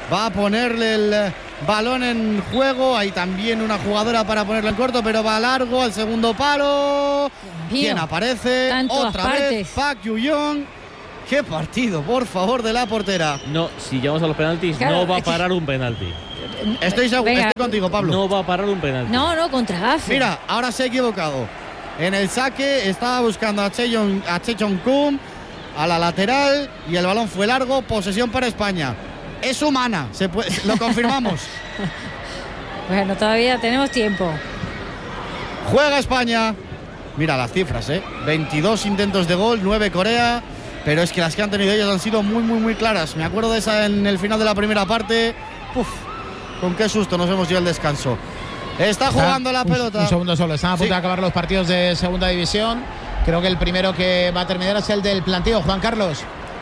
va a ponerle el balón en juego. Hay también una jugadora para ponerlo en corto, pero va largo al segundo palo. ¿Quién aparece? Otra vez Park Yu-young. Qué partido, por favor, de la portera. No, si llegamos a los penaltis, claro, no va a parar un penalti. Estoy seguro, estoy contigo, Pablo. No va a parar un penalti. No, no, contra Gafe. Mira, ahora se ha equivocado. En el saque estaba buscando a Cheon, a Chechon-kum a la lateral y el balón fue largo. Posesión para España. Es humana, se puede, lo confirmamos. Bueno, todavía tenemos tiempo. Juega España. Mira las cifras, ¿eh? veintidós intentos de gol, nueve Corea. Pero es que las que han tenido ellos han sido muy, muy, muy claras. Me acuerdo de esa en el final de la primera parte. Uf, con qué susto nos hemos ido al descanso. Está jugando la pelota. Un, un segundo solo. Están a punto sí. de acabar los partidos de segunda división. Creo que el primero que va a terminar es el del planteo. Juan Carlos.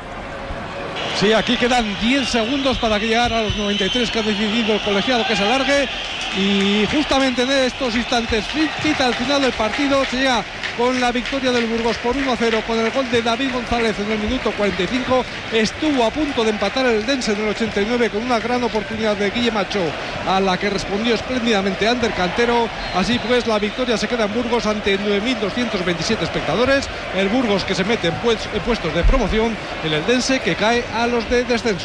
Sí, aquí quedan diez segundos para llegar a los noventa y tres que ha decidido el colegiado que se alargue. Y justamente en estos instantes, cita al final del partido, se llega con la victoria del Burgos por uno a cero, con el gol de David González en el minuto cuarenta y cinco. Estuvo a punto de empatar el Dense en el ochenta y nueve con una gran oportunidad de Guille Macho, a la que respondió espléndidamente Ander Cantero. Así pues, la victoria se queda en Burgos ante nueve mil doscientos veintisiete espectadores. El Burgos que se mete en, pues, en puestos de promoción, en el Dense que cae a los de descenso.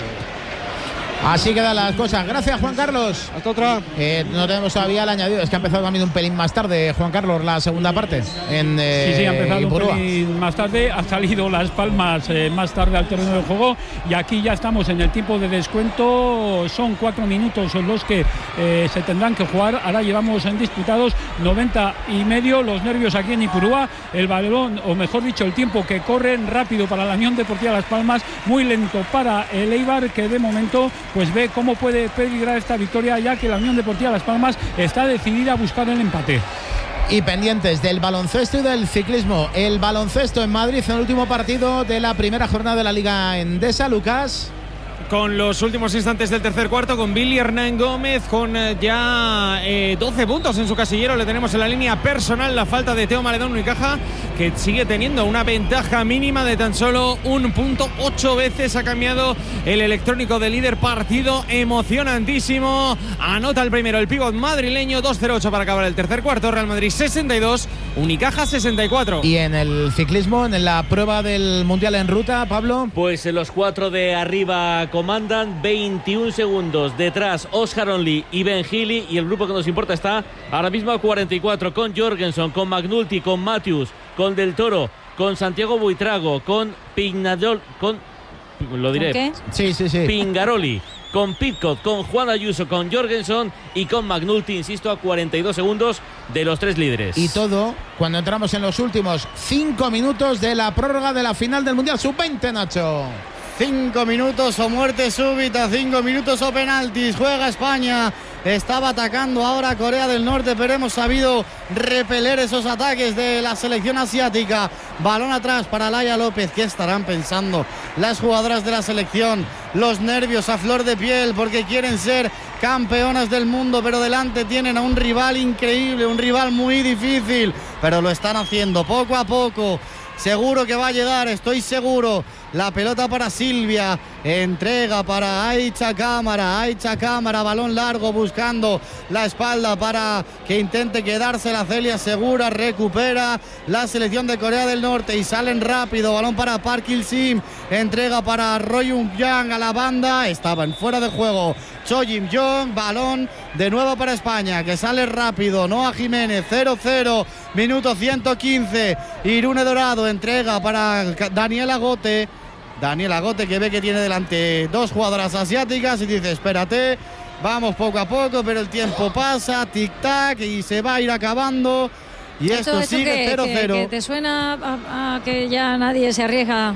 Así quedan las cosas. Gracias, Juan Carlos. Hasta otra. Eh, no tenemos todavía el añadido. Es que ha empezado también un pelín más tarde, Juan Carlos, la segunda parte. En, eh, sí, sí, ha empezado Ipurúa. un pelín más tarde. Ha salido Las Palmas eh, más tarde al terreno de juego. Y aquí ya estamos en el tiempo de descuento. Son cuatro minutos los que eh, se tendrán que jugar. Ahora llevamos en disputados noventa y medio. Los nervios aquí en Ipurúa. El balón, o mejor dicho, el tiempo que corren rápido para la Unión Deportiva Las Palmas. Muy lento para el Eibar, que de momento pues ve cómo puede peligrar esta victoria, ya que la Unión Deportiva Las Palmas está decidida a buscar el empate. Y pendientes del baloncesto y del ciclismo. El baloncesto en Madrid en el último partido de la primera jornada de la Liga Endesa, Lucas. Con los últimos instantes del tercer cuarto, con Billy Hernán Gómez, con eh, ya eh, doce puntos en su casillero. Le tenemos en la línea personal la falta de Teo Maledón Unicaja, que sigue teniendo una ventaja mínima de tan solo un punto. Ocho veces ha cambiado el electrónico de líder. Partido emocionantísimo. Anota el primero el pívot madrileño. dos cero ocho para acabar el tercer cuarto. Real Madrid sesenta y dos, Unicaja sesenta y cuatro. Y en el ciclismo, en la prueba del Mundial en ruta, Pablo. Pues los cuatro de arriba comandan, veintiún segundos detrás Oscar Only y Ben Healy, y el grupo que nos importa está ahora mismo a cuarenta y cuatro, con Jorgensen, con McNulty, con Matthews, con Del Toro, con Santiago Buitrago, con Pignadol, con lo diré, ¿Qué? Sí, sí, sí. Pingaroli, con Pitcock, con Juan Ayuso, con Jorgensen y con McNulty, insisto, a cuarenta y dos segundos de los tres líderes. Y todo cuando entramos en los últimos cinco minutos de la prórroga de la final del Mundial sub veinte, Nacho. Cinco minutos o muerte súbita, cinco minutos o penaltis. Juega España. Estaba atacando ahora Corea del Norte, pero hemos sabido repeler esos ataques de la selección asiática. Balón atrás para Laia López. ¿Qué estarán pensando las jugadoras de la selección? Los nervios a flor de piel porque quieren ser campeonas del mundo, pero delante tienen a un rival increíble, un rival muy difícil, pero lo están haciendo poco a poco. Seguro que va a llegar, estoy seguro. La pelota para Silvia, entrega para Aicha Cámara, Aicha Cámara, balón largo buscando la espalda para que intente quedarse la Celia Segura, recupera la selección de Corea del Norte y salen rápido, balón para Park Il-sim, entrega para Roy Young a la banda, estaba en fuera de juego Cho Jim-jong, balón de nuevo para España, que sale rápido, Noa Jiménez, cero cero, minuto ciento quince, Irune Dorado, entrega para Daniela Gote, Daniela Gote que ve que tiene delante dos jugadoras asiáticas y dice espérate, vamos poco a poco, pero el tiempo pasa, tic-tac y se va a ir acabando y esto, esto sigue cero cero. Que, que ¿Te suena a, a que ya nadie se arriesga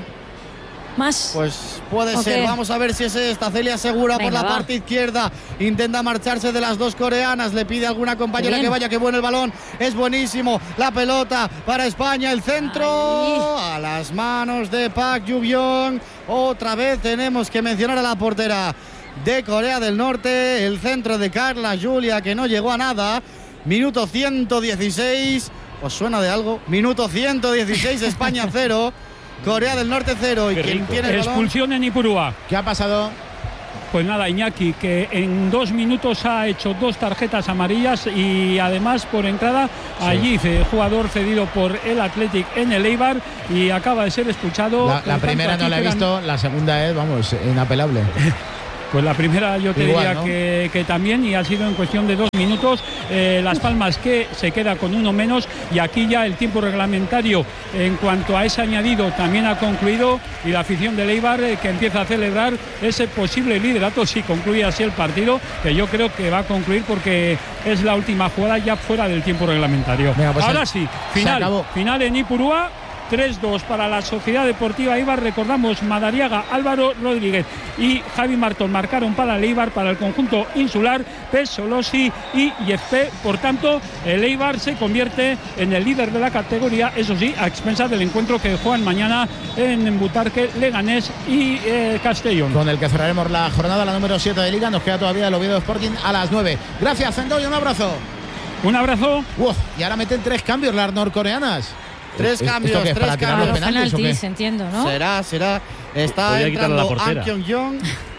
más? Pues puede okay. ser, vamos a ver si es esta. Celia Segura Venga, por la va. parte izquierda, intenta marcharse de las dos coreanas, le pide a alguna compañera que vaya, que bueno el balón, es buenísimo, la pelota para España, el centro Ay. a las manos de Park Yu-young. Otra vez tenemos que mencionar a la portera de Corea del Norte, el centro de Carla Julia que no llegó a nada. Minuto ciento dieciséis, ¿os suena de algo? Minuto ciento dieciséis, España cero, Corea del Norte cero. Y quien tiene el balón, expulsión en Ipurúa. ¿Qué ha pasado? Pues nada, Iñaki, que en dos minutos ha hecho dos tarjetas amarillas y además por entrada sí. allí, jugador cedido por el Athletic en el Eibar y acaba de ser expulsado. La, la primera no la he visto, la segunda es, vamos, inapelable. Pues la primera yo te Igual, diría ¿no? que, que también, y ha sido en cuestión de dos minutos. eh, Las Palmas que se queda con uno menos, y aquí ya el tiempo reglamentario en cuanto a ese añadido también ha concluido, y la afición del Eibar eh, que empieza a celebrar ese posible liderato si concluye así el partido, que yo creo que va a concluir porque es la última jugada ya fuera del tiempo reglamentario. Venga, pues ahora sí, final, final en Ipurúa. tres dos para la Sociedad Deportiva Eibar. Recordamos, Madariaga, Álvaro Rodríguez y Javi Martón marcaron para el Eibar, para el conjunto insular, Pesolosi y Yefpe. Por tanto, el Eibar se convierte en el líder de la categoría, eso sí, a expensas del encuentro que juegan mañana en Butarque, Leganés y eh, Castellón. Con el que cerraremos la jornada, la número siete de Liga. Nos queda todavía el Oviedo Sporting a las nueve. Gracias, Zendoy, un abrazo. Un abrazo. Uf, y ahora meten tres cambios las norcoreanas. Tres cambios, tres cambios. Penaltis, penaltis entiendo, ¿no? Será, será. Está Podría entrando An Kyung-Jong.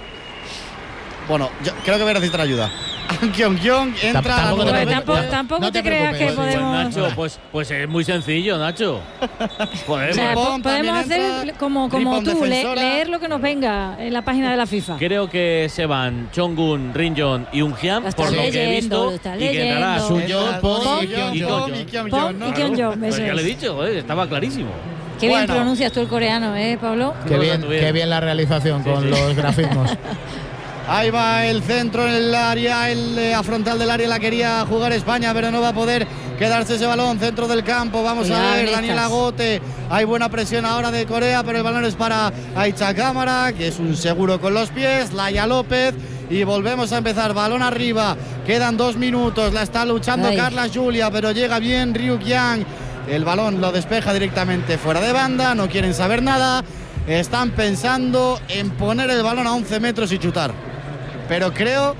Bueno, yo creo que voy a necesitar ayuda. An Kyung-Jong entra. Tampoco, te, tampoco, tampoco no te, te creas que podemos. Pues, Nacho, pues, pues es muy sencillo, Nacho. Podemos, o sea, podemos hacer como, como tú, le, leer lo que nos venga en la página de la FIFA. Creo que se van Chongun, Rinjon y Ungian, por lo que he visto. Y que entrará Suyon, Pon y Kyung-Jong. Pues ya le he dicho, eh, estaba clarísimo. Qué bien bueno. pronuncias tú el coreano, ¿eh, Pablo? Qué bien, qué bien la realización con sí, sí. los grafismos. Ahí va el centro en el área, el eh, a frontal del área la quería jugar España, pero no va a poder quedarse ese balón, centro del campo. Vamos Cuidado, a ver, Daniel Agote. Hay buena presión ahora de Corea, pero el balón es para Aicha Cámara, que es un seguro con los pies. Laia López. Y volvemos a empezar, balón arriba. Quedan dos minutos, la está luchando Ay. Carla Julia, pero llega bien Ryuk Yang. El balón lo despeja directamente fuera de banda, no quieren saber nada. Están pensando en poner el balón a once metros y chutar. Pero creo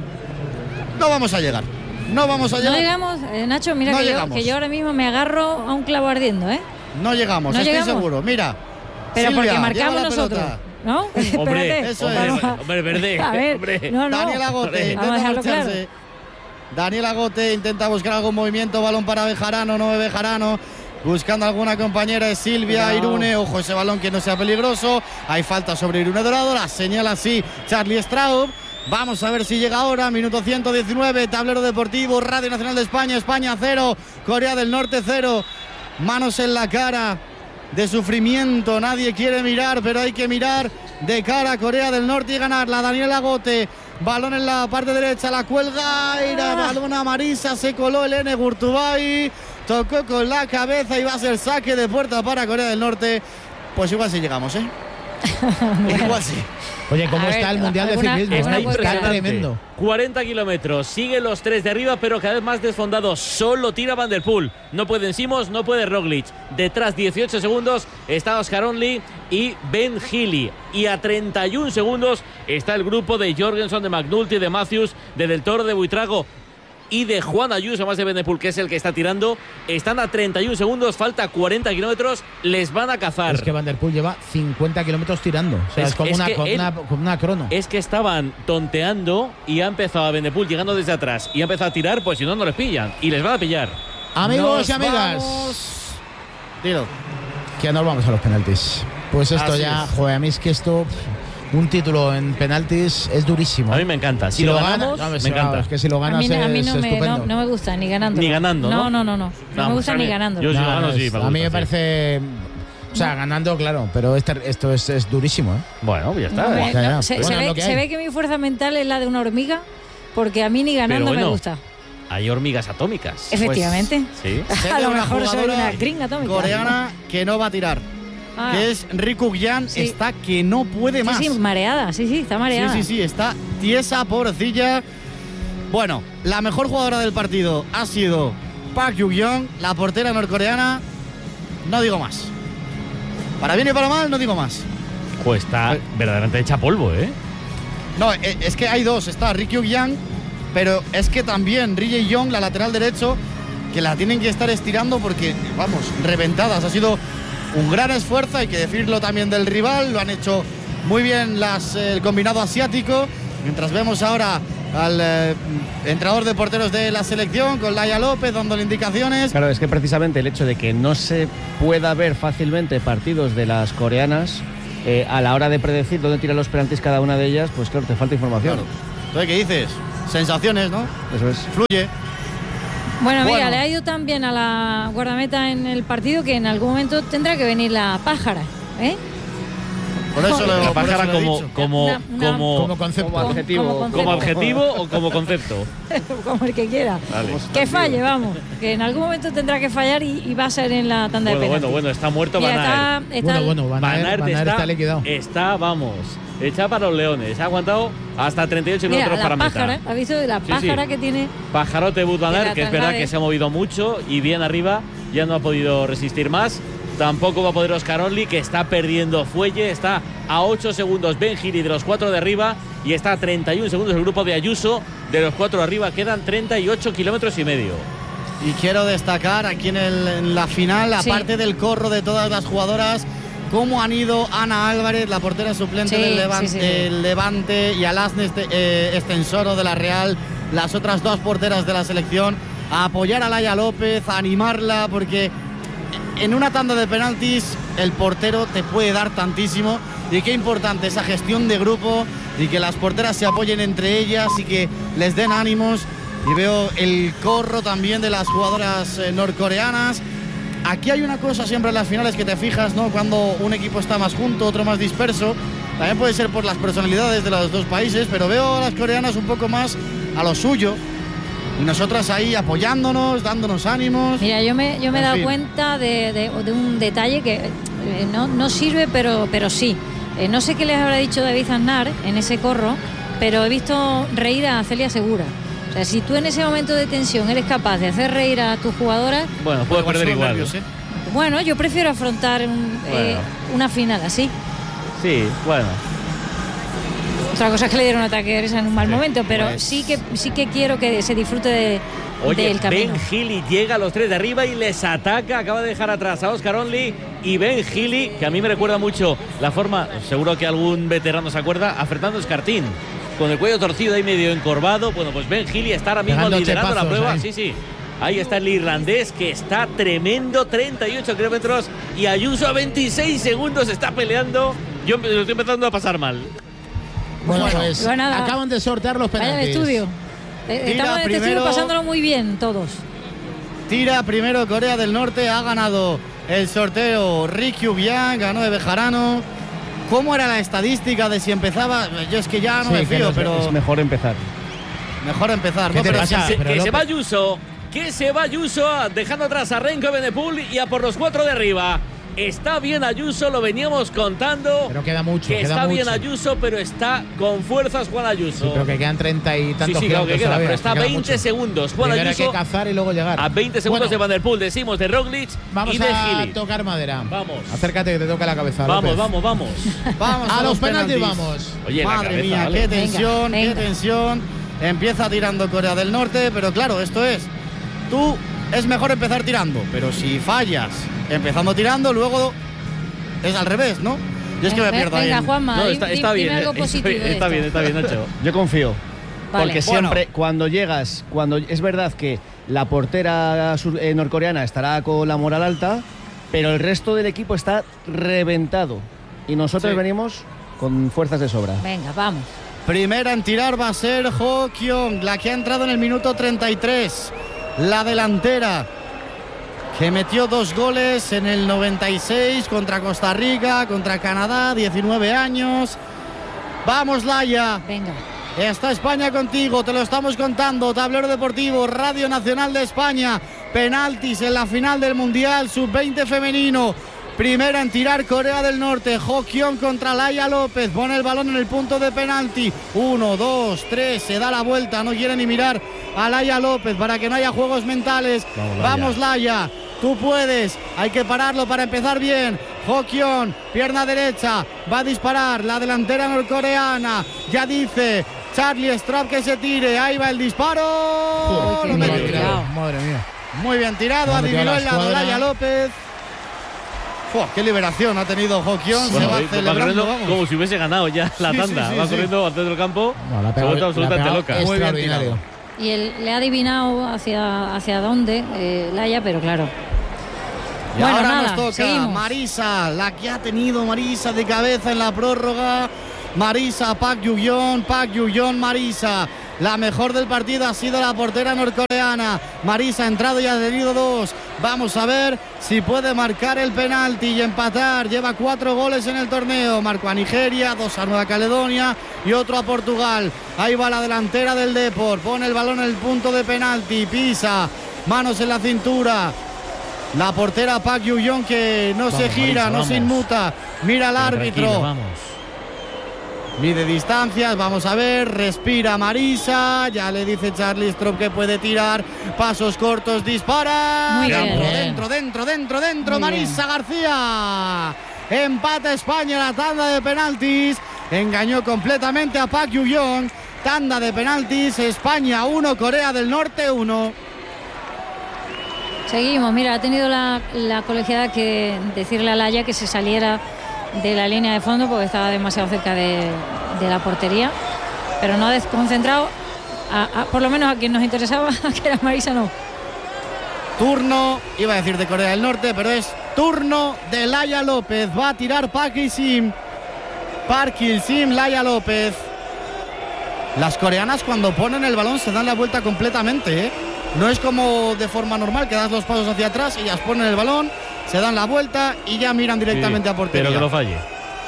no vamos a llegar. No vamos a llegar. No llegamos, eh, Nacho, mira no que, yo, que yo ahora mismo me agarro a un clavo ardiendo, ¿eh? No llegamos, no estoy llegamos. seguro. Mira. Pero Silvia, porque marcamos nosotros. Pelota. ¿No? Hombre, eso hombre, es. hombre, verde. A ver, hombre. No, no. Daniel Agote intenta lucharse. Daniel Agote intenta buscar algún movimiento, balón para Bejarano, no ve Bejarano. Buscando alguna compañera, es Silvia, no. Irune, ojo ese balón que no sea peligroso. Hay falta sobre Irune Dorado, la señala así Charlie Straub. Vamos a ver si llega ahora, minuto ciento diecinueve, tablero deportivo, Radio Nacional de España, España cero, Corea del Norte cero. Manos en la cara de sufrimiento, nadie quiere mirar, pero hay que mirar de cara a Corea del Norte y ganarla. Daniel Agote, balón en la parte derecha, la cuelga, Ira, balón a Marisa, se coló el N Gurtubay, tocó con la cabeza y va a ser saque de puerta para Corea del Norte. Pues igual si llegamos, ¿eh? Igual sí. Oye, ¿cómo a está ver, el Mundial de Ciclismo? Está impresionante. Tremendo. cuarenta kilómetros, siguen los tres de arriba, pero cada vez más desfondados. Solo tira Van der Poel. No puede Simons, no puede Roglic. Detrás, dieciocho segundos, está Oscar Only y Ben Healy. Y a treinta y un segundos está el grupo de Jorgenson, de McNulty, de Matthews, de Del Toro, de Buitrago y de Juan Ayuso, más de Van der Poel, que es el que está tirando. Están a treinta y un segundos, falta cuarenta kilómetros, les van a cazar. Es que Van der Poel lleva cincuenta kilómetros tirando. O sea, es, es como, es una, como, él, una, como una crono. Es que estaban tonteando y ha empezado a Van der Poel llegando desde atrás y ha empezado a tirar, pues si no, no les pillan. Y les van a pillar. Amigos nos y amigas. Vamos. Dilo. Que nos vamos a los penaltis. Pues esto Así ya, es. joder, a mí es que esto... Un título en penaltis es durísimo. A mí me encanta. Si, si lo, lo ganamos, ganas, me encanta. Es que si lo ganas a mí, es a mí no, me, estupendo. No, no me gusta ni ganando. Ni ganando, ¿no? No, no, no. No, no, no me gusta ni ganando. Yo si no, lo gano, sí, me gusta, a mí me sí. parece... O sea, ganando, claro, pero este, esto es, es durísimo, ¿eh? Bueno, ya está. No, ¿eh? no, ya, ya. Se, Bueno, se, ve, que se ve que mi fuerza mental es la de una hormiga, porque a mí ni ganando bueno, me gusta. Hay hormigas atómicas. Efectivamente. Pues, sí. A lo mejor soy una gringa atómica. Coreana que no va a tirar. Ah. Que es Ryuk Yang, sí. Está que no puede más. Sí, sí, mareada, sí, sí, está mareada. Sí, sí, sí, está tiesa, pobrecilla. Bueno, la mejor jugadora del partido ha sido Park Hyuk-yeong, la portera norcoreana. No digo más. Para bien y para mal, no digo más. Pues está eh. verdaderamente hecha polvo, ¿eh? No, es que hay dos. Está Ryuk Yang, pero es que también Ri Jae-yong, la lateral derecho, que la tienen que estar estirando porque, vamos, reventadas. Ha sido un gran esfuerzo, hay que decirlo también del rival, lo han hecho muy bien las, el combinado asiático, mientras vemos ahora al eh, entrenador de porteros de la selección con Laia López dándole indicaciones. Claro, es que precisamente el hecho de que no se pueda ver fácilmente partidos de las coreanas, eh, a la hora de predecir dónde tiran los penaltis cada una de ellas, pues claro, te falta información. Claro. Entonces, ¿qué dices? Sensaciones, ¿no? Eso es. Fluye. Bueno, mira, Bueno. le ha ido tan bien a la guardameta en el partido que en algún momento tendrá que venir la pájara, ¿eh? Por eso lo, La por eso pájara lo he como, dicho. como, Una- una- como, Como concepto. Como adjetivo. Como concepto. como adjetivo o como concepto. Como el que quiera. Vale. Que falle, vamos. Que en algún momento tendrá que fallar y, y va a ser en la tanda Bueno, de bueno, penaltis. bueno, está muerto Mira, Van Aert. está, está Bueno, bueno, Van Van Aert, Aert Van Aert está, está liquidado. está, vamos, hecha para los leones. Ha aguantado hasta treinta y ocho Mira, kilómetros la para meta. pájara, ¿has visto la Sí, pájara sí. que tiene? Pajarote Wout Van Aert, Era que es tan verdad grave. que se ha movido mucho y bien arriba, ya no ha podido resistir más. Tampoco va a poder Oscar Only, que está perdiendo fuelle, está a ocho segundos Ben Gili de los cuatro de arriba y está a treinta y uno segundos el grupo de Ayuso de los cuatro de arriba. Quedan treinta y ocho kilómetros y medio. Y quiero destacar aquí en, el, en la final, Sí. aparte del corro de todas las jugadoras, cómo han ido Ana Álvarez, la portera suplente Sí, del, Levante, sí, sí. del Levante, y Alasne este, eh, Estensoro de la Real, las otras dos porteras de la selección, a apoyar a Laia López, a animarla, porque en una tanda de penaltis el portero te puede dar tantísimo, y qué importante esa gestión de grupo y que las porteras se apoyen entre ellas y que les den ánimos. Y veo el corro también de las jugadoras eh, norcoreanas. Aquí hay una cosa siempre en las finales que te fijas, ¿no? Cuando un equipo está más junto, otro más disperso. También puede ser por las personalidades de los dos países, pero veo a las coreanas un poco más a lo suyo. Y nosotras ahí apoyándonos, dándonos ánimos. Mira, yo me, yo me he En dado fin. cuenta de, de- de un detalle que eh, no, no sirve, pero, pero sí. Eh, no sé qué les habrá dicho David Aznar en ese corro, pero he visto reír a Celia Segura. O sea, si tú en ese momento de tensión eres capaz de hacer reír a tus jugadoras, Bueno, puede Pues perder son igual. nervios, ¿eh? bueno, yo prefiero afrontar un, eh, Bueno. una final así. Sí, bueno. Otra cosa es que le dieron un ataque de risa en un mal momento, pero pues- sí que sí que quiero que se disfrute de, Oye, del camino. Ben Gili llega a los tres de arriba y les ataca. Acaba de dejar atrás a Oscar Only y Ben Gili, que a mí me recuerda mucho la forma, seguro que algún veterano se acuerda, a Fernando Escartín. Con el cuello torcido ahí medio encorvado. Bueno, pues Ben Gili está ahora mismo Pegando liderando la chepazos prueba. ahí. Sí, sí. Ahí está el irlandés, que está tremendo, treinta y ocho kilómetros. Y Ayuso a veintiséis segundos está peleando. Yo me lo estoy empezando a pasar mal. Bueno, Bueno, pues pues nada. acaban de sortear los Vaya de penaltis. estudio. Eh, Tira Estamos en este primero- estudio pasándolo muy bien todos. Tira primero Corea del Norte, ha ganado el sorteo Rick Yubian, ganó de Bejarano. ¿Cómo era la estadística de si empezaba? Yo es que ya no Sí, me que fío, los- pero Es mejor empezar. mejor empezar. ¿Qué ¿no? te Pero pasa? sí, Pero que se López- va Ayuso, que se va Ayuso, dejando atrás a Renko Benepul y a por los cuatro de arriba. Está bien Ayuso, lo veníamos contando. Pero queda mucho, que queda está bien mucho. Ayuso, pero está con fuerzas Juan Ayuso. Sí, pero que quedan treinta y Sí, tantos sí, claro que kilómetros queda, todavía, pero está a que queda veinte mucho. segundos. Juan Primero hay Ayuso que cazar y luego llegar. a veinte segundos Bueno, de Van der Poel, decimos de Roglic Vamos y de a Gili. tocar madera. Vamos. Acércate que te toca la cabeza. Vamos, López. vamos, vamos. vamos A los penaltis vamos. Oye, la Madre cabeza, mía, ¿vale? qué Venga, tensión, venga. qué tensión. Empieza tirando Corea del Norte, pero claro, esto es. Tú es mejor empezar tirando, pero si fallas empezando tirando, luego es al revés, ¿no? Yo es que me Venga, pierdo ahí. venga, en- Juanma, No, di- está, di- está dime bien, algo está positivo bien, de está esto. bien, está bien, Nacho. Yo confío. Vale. Porque Bueno. siempre, cuando llegas, cuando es verdad que la portera sur- eh, norcoreana estará con la moral alta, pero el resto del equipo está reventado. Y nosotros Sí. venimos con fuerzas de sobra. Venga, vamos. Primera en tirar va a ser Ho Kyung, la que ha entrado en el minuto treinta y tres. La delantera, que metió dos goles en el noventa y seis contra Costa Rica, contra Canadá, diecinueve años. Vamos, Laia. Venga. Está España contigo, te lo estamos contando. Tablero Deportivo, Radio Nacional de España. Penaltis en la final del Mundial sub veinte femenino. Primera en tirar Corea del Norte. Ho Kyung contra Laia López. Pone el balón en el punto de penalti. Uno, dos, tres. Se da la vuelta. No quiere ni mirar a Laia López para que no haya juegos mentales. Vamos, Laia. Vamos, Laia. Tú puedes. Hay que pararlo para empezar bien. Ho Kyung, pierna derecha. Va a disparar la delantera norcoreana. Ya dice Charlie Straub que se tire. Ahí va el disparo. Joder, Lo qué metió. mal tirado. Madre mía. Muy bien tirado. Ha metido Adivinó la el lado escuadra. Laia López. Uf, qué liberación ha tenido Hokion. Bueno, se va va celebrando, corriendo como si hubiese ganado ya la Sí, tanda. sí, sí, va sí. corriendo al centro del campo. No, la ha se ha pegado- vuelto la ha absolutamente pegado loca. Muy bien extraordinario. tirado. Y él le ha adivinado hacia, hacia dónde, eh, Laia, pero claro. Y Bueno, ahora nada, nos toca seguimos. Marisa, la que ha tenido Marisa de cabeza en la prórroga. Marisa, Park Yu-yeon, Park Yu-yeon, Marisa. La mejor del partido ha sido la portera norcoreana. Marisa ha entrado y ha tenido dos. Vamos a ver si puede marcar el penalti y empatar. Lleva cuatro goles en el torneo. Marcó a Nigeria, dos a Nueva Caledonia y otro a Portugal. Ahí va la delantera del Depor. Pone el balón en el punto de penalti. Pisa. Manos en la cintura. La portera Park Yu-yeon que no Vamos, se gira, Marisa, no se vamos. inmuta. Mira al Pero árbitro. tranquilo, vamos. Mide distancias, vamos a ver, respira Marisa, ya le dice Charlie Strop que puede tirar, pasos cortos, dispara. Muy dentro, bien. dentro, dentro, dentro, dentro, Muy Marisa García. Empata España en la tanda de penaltis, engañó completamente a Park Yu-yeon. Tanda de penaltis, España uno, Corea del Norte uno. Seguimos, mira, ha tenido la, la colegiada que decirle a Laia que se saliera de la línea de fondo porque estaba demasiado cerca de, de la portería, pero no ha desconcentrado, a, a, por lo menos a quien nos interesaba, que era Marisa, no. Turno, iba a decir de Corea del Norte, pero es turno de Laia López. Va a tirar Park Il-sim. Park Il-sim, Laia López. Las coreanas cuando ponen el balón se dan la vuelta completamente, ¿eh? No es como de forma normal que das los pasos hacia atrás y ellas ponen el balón, se dan la vuelta y ya miran directamente Sí, a portería. pero que lo falle.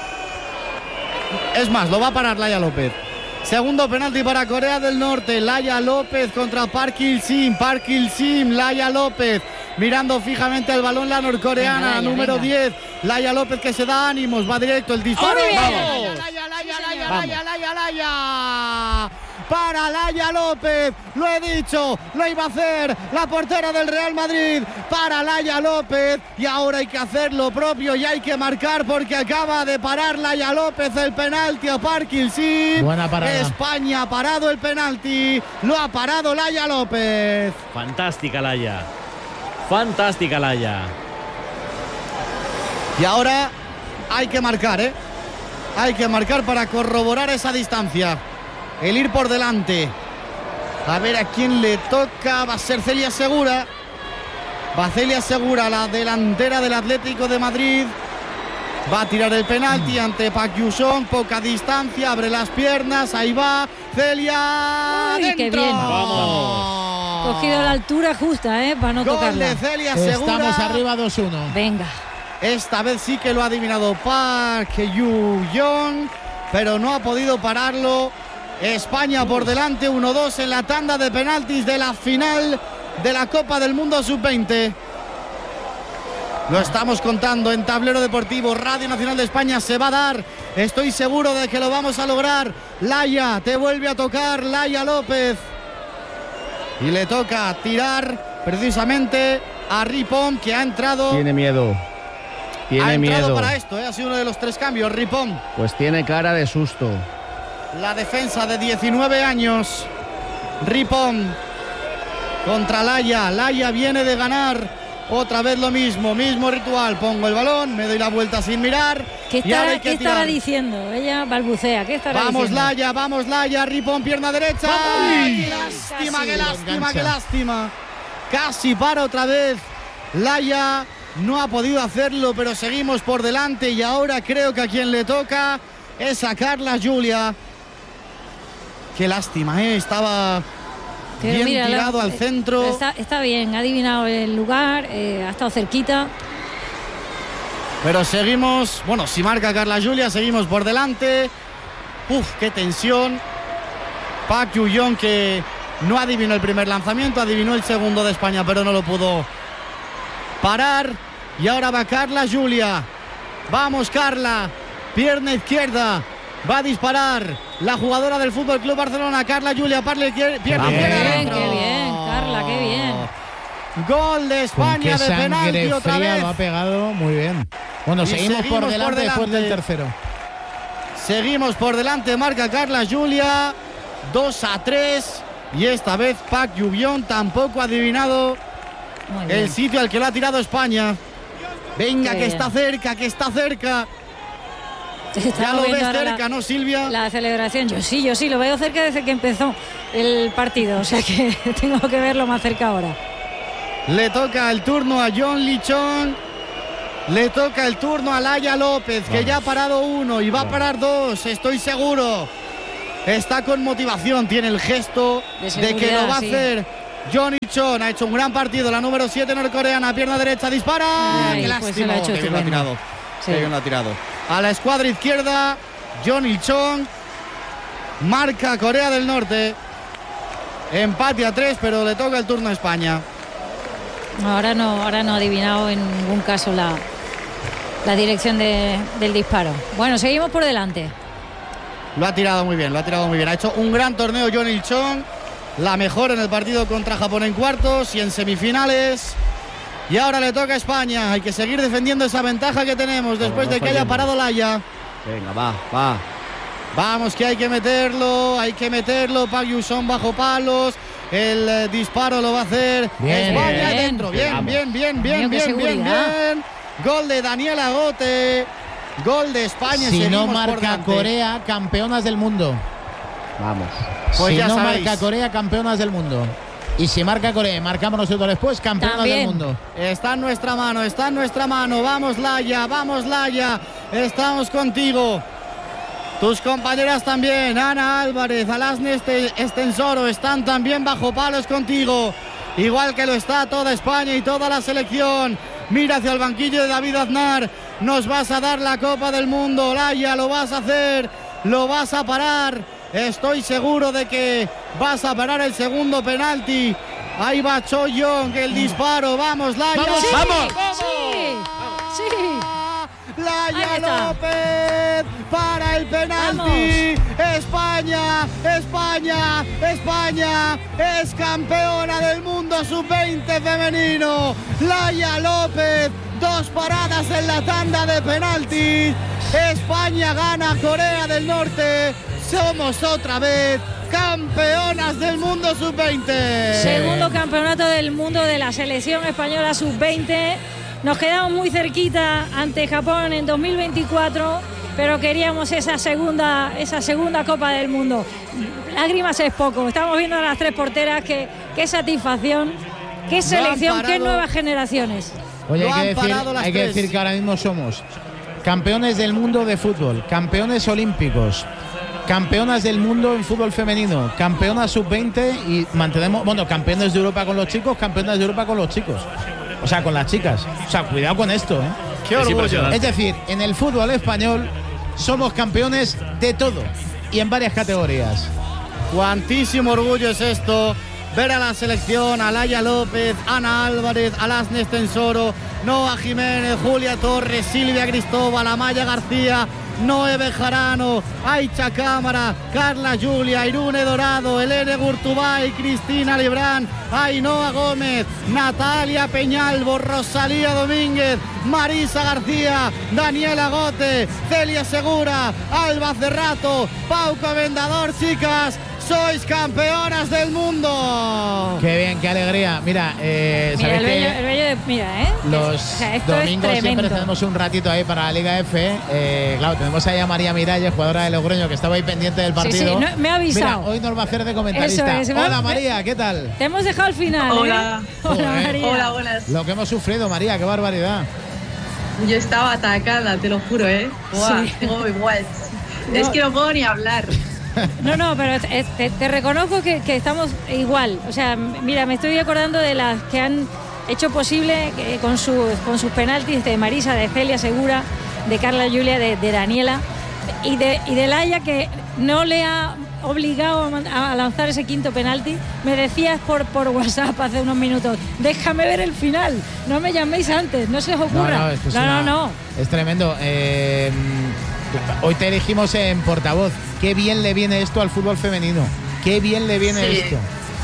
Es más, lo va a parar Laia López. Segundo penalti para Corea del Norte. Laia López contra Park Il-sim. Park Il-sim, Laia López. Mirando fijamente al balón la norcoreana, Venga, Laia, número venga. diez. Laia López que se da ánimos, va directo el disparo. ¡Muy bien! ¡Vamos! Laia, Laia, Laia, Laia, Laia, Laia. Para Laia López, lo he dicho, lo iba a hacer la portera del Real Madrid. Para Laia López y ahora hay que hacer lo propio y hay que marcar porque acaba de parar Laia López el penalti a Park Il-sim. Buena parada. España ha parado el penalti, lo ha parado Laia López. Fantástica Laia. Fantástica Laia. Y ahora hay que marcar, ¿eh? Hay que marcar para corroborar esa distancia. El ir por delante. A ver a quién le toca. Va a ser Celia Segura. Va Celia Segura, la delantera del Atlético de Madrid. Va a tirar el penalti ante Park Yu-yeon. Poca distancia, abre las piernas. Ahí va Celia. Uy, qué ¡Dentro! bien. Vamos. Cogido la altura justa, ¿eh? Para no Gol tocarla. de Celia Segura. Estamos arriba dos uno. Venga. Esta vez sí que lo ha adivinado Park Yu-yeon, pero no ha podido pararlo. España por delante, uno dos en la tanda de penaltis de la final de la Copa del Mundo sub veinte. Lo estamos contando en Tablero Deportivo, Radio Nacional de España. Se va a dar, estoy seguro de que lo vamos a lograr. Laia, te vuelve a tocar Laia López. Y le toca tirar precisamente a Ripon, que ha entrado. Tiene miedo. Tiene ha entrado miedo. para esto, ¿eh? Ha sido uno de los tres cambios. Ripon, Pues tiene cara de susto. la defensa de diecinueve años. Ripon contra Laia. Laia viene de ganar. Otra vez lo mismo, mismo ritual. Pongo el balón, me doy la vuelta sin mirar. ¿Qué y ahora estará, hay que ¿qué estará tirar. diciendo? Ella balbucea. ¿Qué estará Vamos diciendo? Laia, vamos Laia. Ripon, pierna derecha. ¡Ay, qué lástima, Casi. qué lástima, Engancha. qué lástima! Casi para otra vez. Laia no ha podido hacerlo, pero seguimos por delante y ahora creo que a quien le toca es a Carla Julia. Qué lástima, ¿eh? Estaba Pero bien mira, tirado la- al centro. Está, está bien, ha adivinado el lugar, eh, ha estado cerquita. Pero seguimos, bueno, si marca Carla Julia, seguimos por delante. Uf, qué tensión. Park Yu-yeon que no adivinó el primer lanzamiento, adivinó el segundo de España, pero no lo pudo parar. Y ahora va Carla Julia. Vamos Carla, pierna izquierda. Va a disparar la jugadora del Fútbol Club Barcelona, Carla Julia, parle- pierna Qué izquierda. bien, dentro. qué bien, Carla, qué bien. Gol de Con España qué de sangre penalti otra fría vez. lo ha pegado muy bien. Bueno, Y seguimos, seguimos por, por delante después delante. del tercero. Seguimos por delante, marca Carla Julia, dos a tres. Y esta vez Park Yu-yeon tampoco ha adivinado Muy bien. el sitio al que lo ha tirado España. Venga, Qué que bien. está cerca, que está cerca. Ya lo ves cerca, la, ¿no, Silvia? La celebración, yo sí, yo sí, lo veo cerca desde que empezó el partido, o sea que tengo que verlo más cerca ahora. Le toca el turno a John Lichón. Le toca el turno a Laia López, que Vamos. ya ha parado uno y va Vamos. a parar dos, estoy seguro. Está con motivación, tiene el gesto de, de que lo va a sí. hacer. John Lichón ha hecho un gran partido, la número siete norcoreana, pierna derecha, dispara. Ay, ¡Qué pues lástima! Qué bien lo ha tirado. Sí. Qué bien lo ha tirado. A la escuadra izquierda, John Il-chong. Marca Corea del Norte. Empate a tres, pero le toca el turno a España. Ahora no, ahora no ha adivinado en ningún caso la, la dirección de, del disparo. Bueno, seguimos por delante. Lo ha tirado muy bien, lo ha tirado muy bien. Ha hecho un gran torneo John Il-chong. La mejor en el partido contra Japón en cuartos y en semifinales. Y ahora le toca a España. Hay que seguir defendiendo esa ventaja que tenemos después no, no de que haya parado Laia. Venga, va, va. Vamos, que hay que meterlo, hay que meterlo. Park Yu-sung bajo palos. El eh, disparo lo va a hacer bien, España bien. dentro. Bien, bien, bien, bien, bien, bien, bien. Gol de Daniela Gote. Gol de España. Si no marca Corea, campeonas del mundo. Vamos. Pues si ya no sabéis. marca Corea, campeonas del mundo. Y si marca Corea y marcamos nosotros después, campeonas También. del mundo. Está en nuestra mano, está en nuestra mano. Vamos, Laia, vamos, Laia. Estamos contigo. Tus compañeras también, Ana Álvarez, Alasne Estensoro, están también bajo palos contigo. Igual que lo está toda España y toda la selección. Mira hacia el banquillo de David Aznar. Nos vas a dar la Copa del Mundo, Laia, lo vas a hacer, lo vas a parar. Estoy seguro de que vas a parar el segundo penalti. Ahí va Choi Young, el disparo. Vamos, Laia. ¡Vamos! Sí, ¡Vamos! Sí, sí. Laia López para el penalti. Vamos. España, España, España es campeona del mundo sub veinte femenino. Laia López, dos paradas en la tanda de penalti. España gana a Corea del Norte. Somos otra vez campeonas del mundo sub veinte. Segundo campeonato del mundo de la selección española sub veinte. Nos quedamos muy cerquita ante Japón en dos mil veinticuatro, pero queríamos esa segunda, esa segunda Copa del Mundo. Lágrimas es poco. Estamos viendo a las tres porteras. Qué, qué satisfacción, qué selección, qué nuevas generaciones. Oye, hay, que decir, hay que decir que ahora mismo somos campeones del mundo de fútbol, campeones olímpicos, campeonas del mundo en fútbol femenino, campeonas sub veinte y mantenemos, bueno, campeones de Europa con los chicos, campeonas de Europa con los chicos. O sea, con las chicas. O sea, cuidado con esto, ¿eh? Qué orgullo. Es decir, en el fútbol español somos campeones de todo y en varias categorías. Cuantísimo orgullo es esto. Ver a la selección, a Laia López, Ana Álvarez, Alasne Estensoro, Noa Jiménez, Julia Torres, Silvia Cristóbal, Amaya García, Noé Bejarano, Aicha Cámara, Carla Julia, Irune Dorado, Elene Gurtubay, Cristina Librán, Ainhoa Gómez, Natalia Peñalvo, Rosalía Domínguez, Marisa García, Daniela Gote, Celia Segura, Alba Cerrato, Pauco Vendador, chicas. Sois campeonas del mundo. Qué bien, qué alegría. Mira, eh, mira ¿sabéis el bello, que el bello de, mira, ¿eh? los o sea, domingos siempre tenemos un ratito ahí para la Liga F? Eh, claro, tenemos ahí a María Miralles, jugadora de Logroño, que estaba ahí pendiente del partido. Sí, sí, no, me ha avisado. Mira, hoy nos va a hacer de comentarista. Es, Hola, María, ¿qué tal? Te hemos dejado al final. Hola. ¿eh? Hola, María. Hola, buenas. Lo que hemos sufrido, María, qué barbaridad. Yo estaba atacada, te lo juro, ¿eh? Buah, sí. Tengo igual. No. Es que no puedo ni hablar. No, no, pero te, te reconozco que, que estamos igual. O sea, mira, me estoy acordando de las que han hecho posible que, con, sus, con sus penaltis de Marisa, de Celia Segura, de Carla Julia, de, de Daniela y de, y de Laia, que no le ha obligado a, a lanzar ese quinto penalti. Me decías por, por WhatsApp hace unos minutos, déjame ver el final, no me llaméis antes, no se os ocurra. No, no, esto es no, una, no, no. Es tremendo. Eh, hoy te elegimos en portavoz. Qué bien le viene esto al fútbol femenino. Qué bien le viene sí. esto.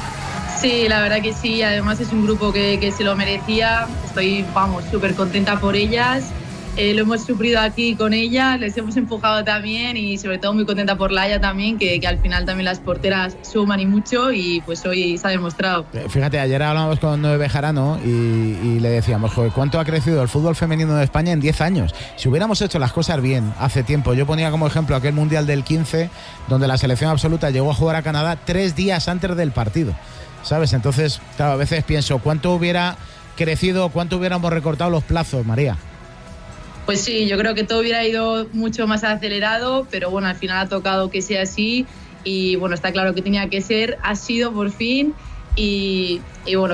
Sí, la verdad que sí. Además es un grupo que, que se lo merecía. Estoy, vamos, súper contenta por ellas. eh, lo hemos sufrido aquí con ella, les hemos empujado también y sobre todo muy contenta por Laia también, que, que al final también las porteras suman y mucho y pues hoy se ha demostrado. Fíjate, ayer hablábamos con Noé Bejarano y, y le decíamos, joder, ¿cuánto ha crecido el fútbol femenino de España en diez años? Si hubiéramos hecho las cosas bien hace tiempo, yo ponía como ejemplo aquel Mundial del quince, donde la selección absoluta llegó a jugar a Canadá tres días antes del partido, ¿sabes? Entonces, claro, a veces pienso, ¿cuánto hubiera crecido, cuánto hubiéramos recortado los plazos, María? Pues sí, yo creo que todo hubiera ido mucho más acelerado, pero bueno, al final ha tocado que sea así y bueno, está claro que tenía que ser, ha sido por fin y, y bueno,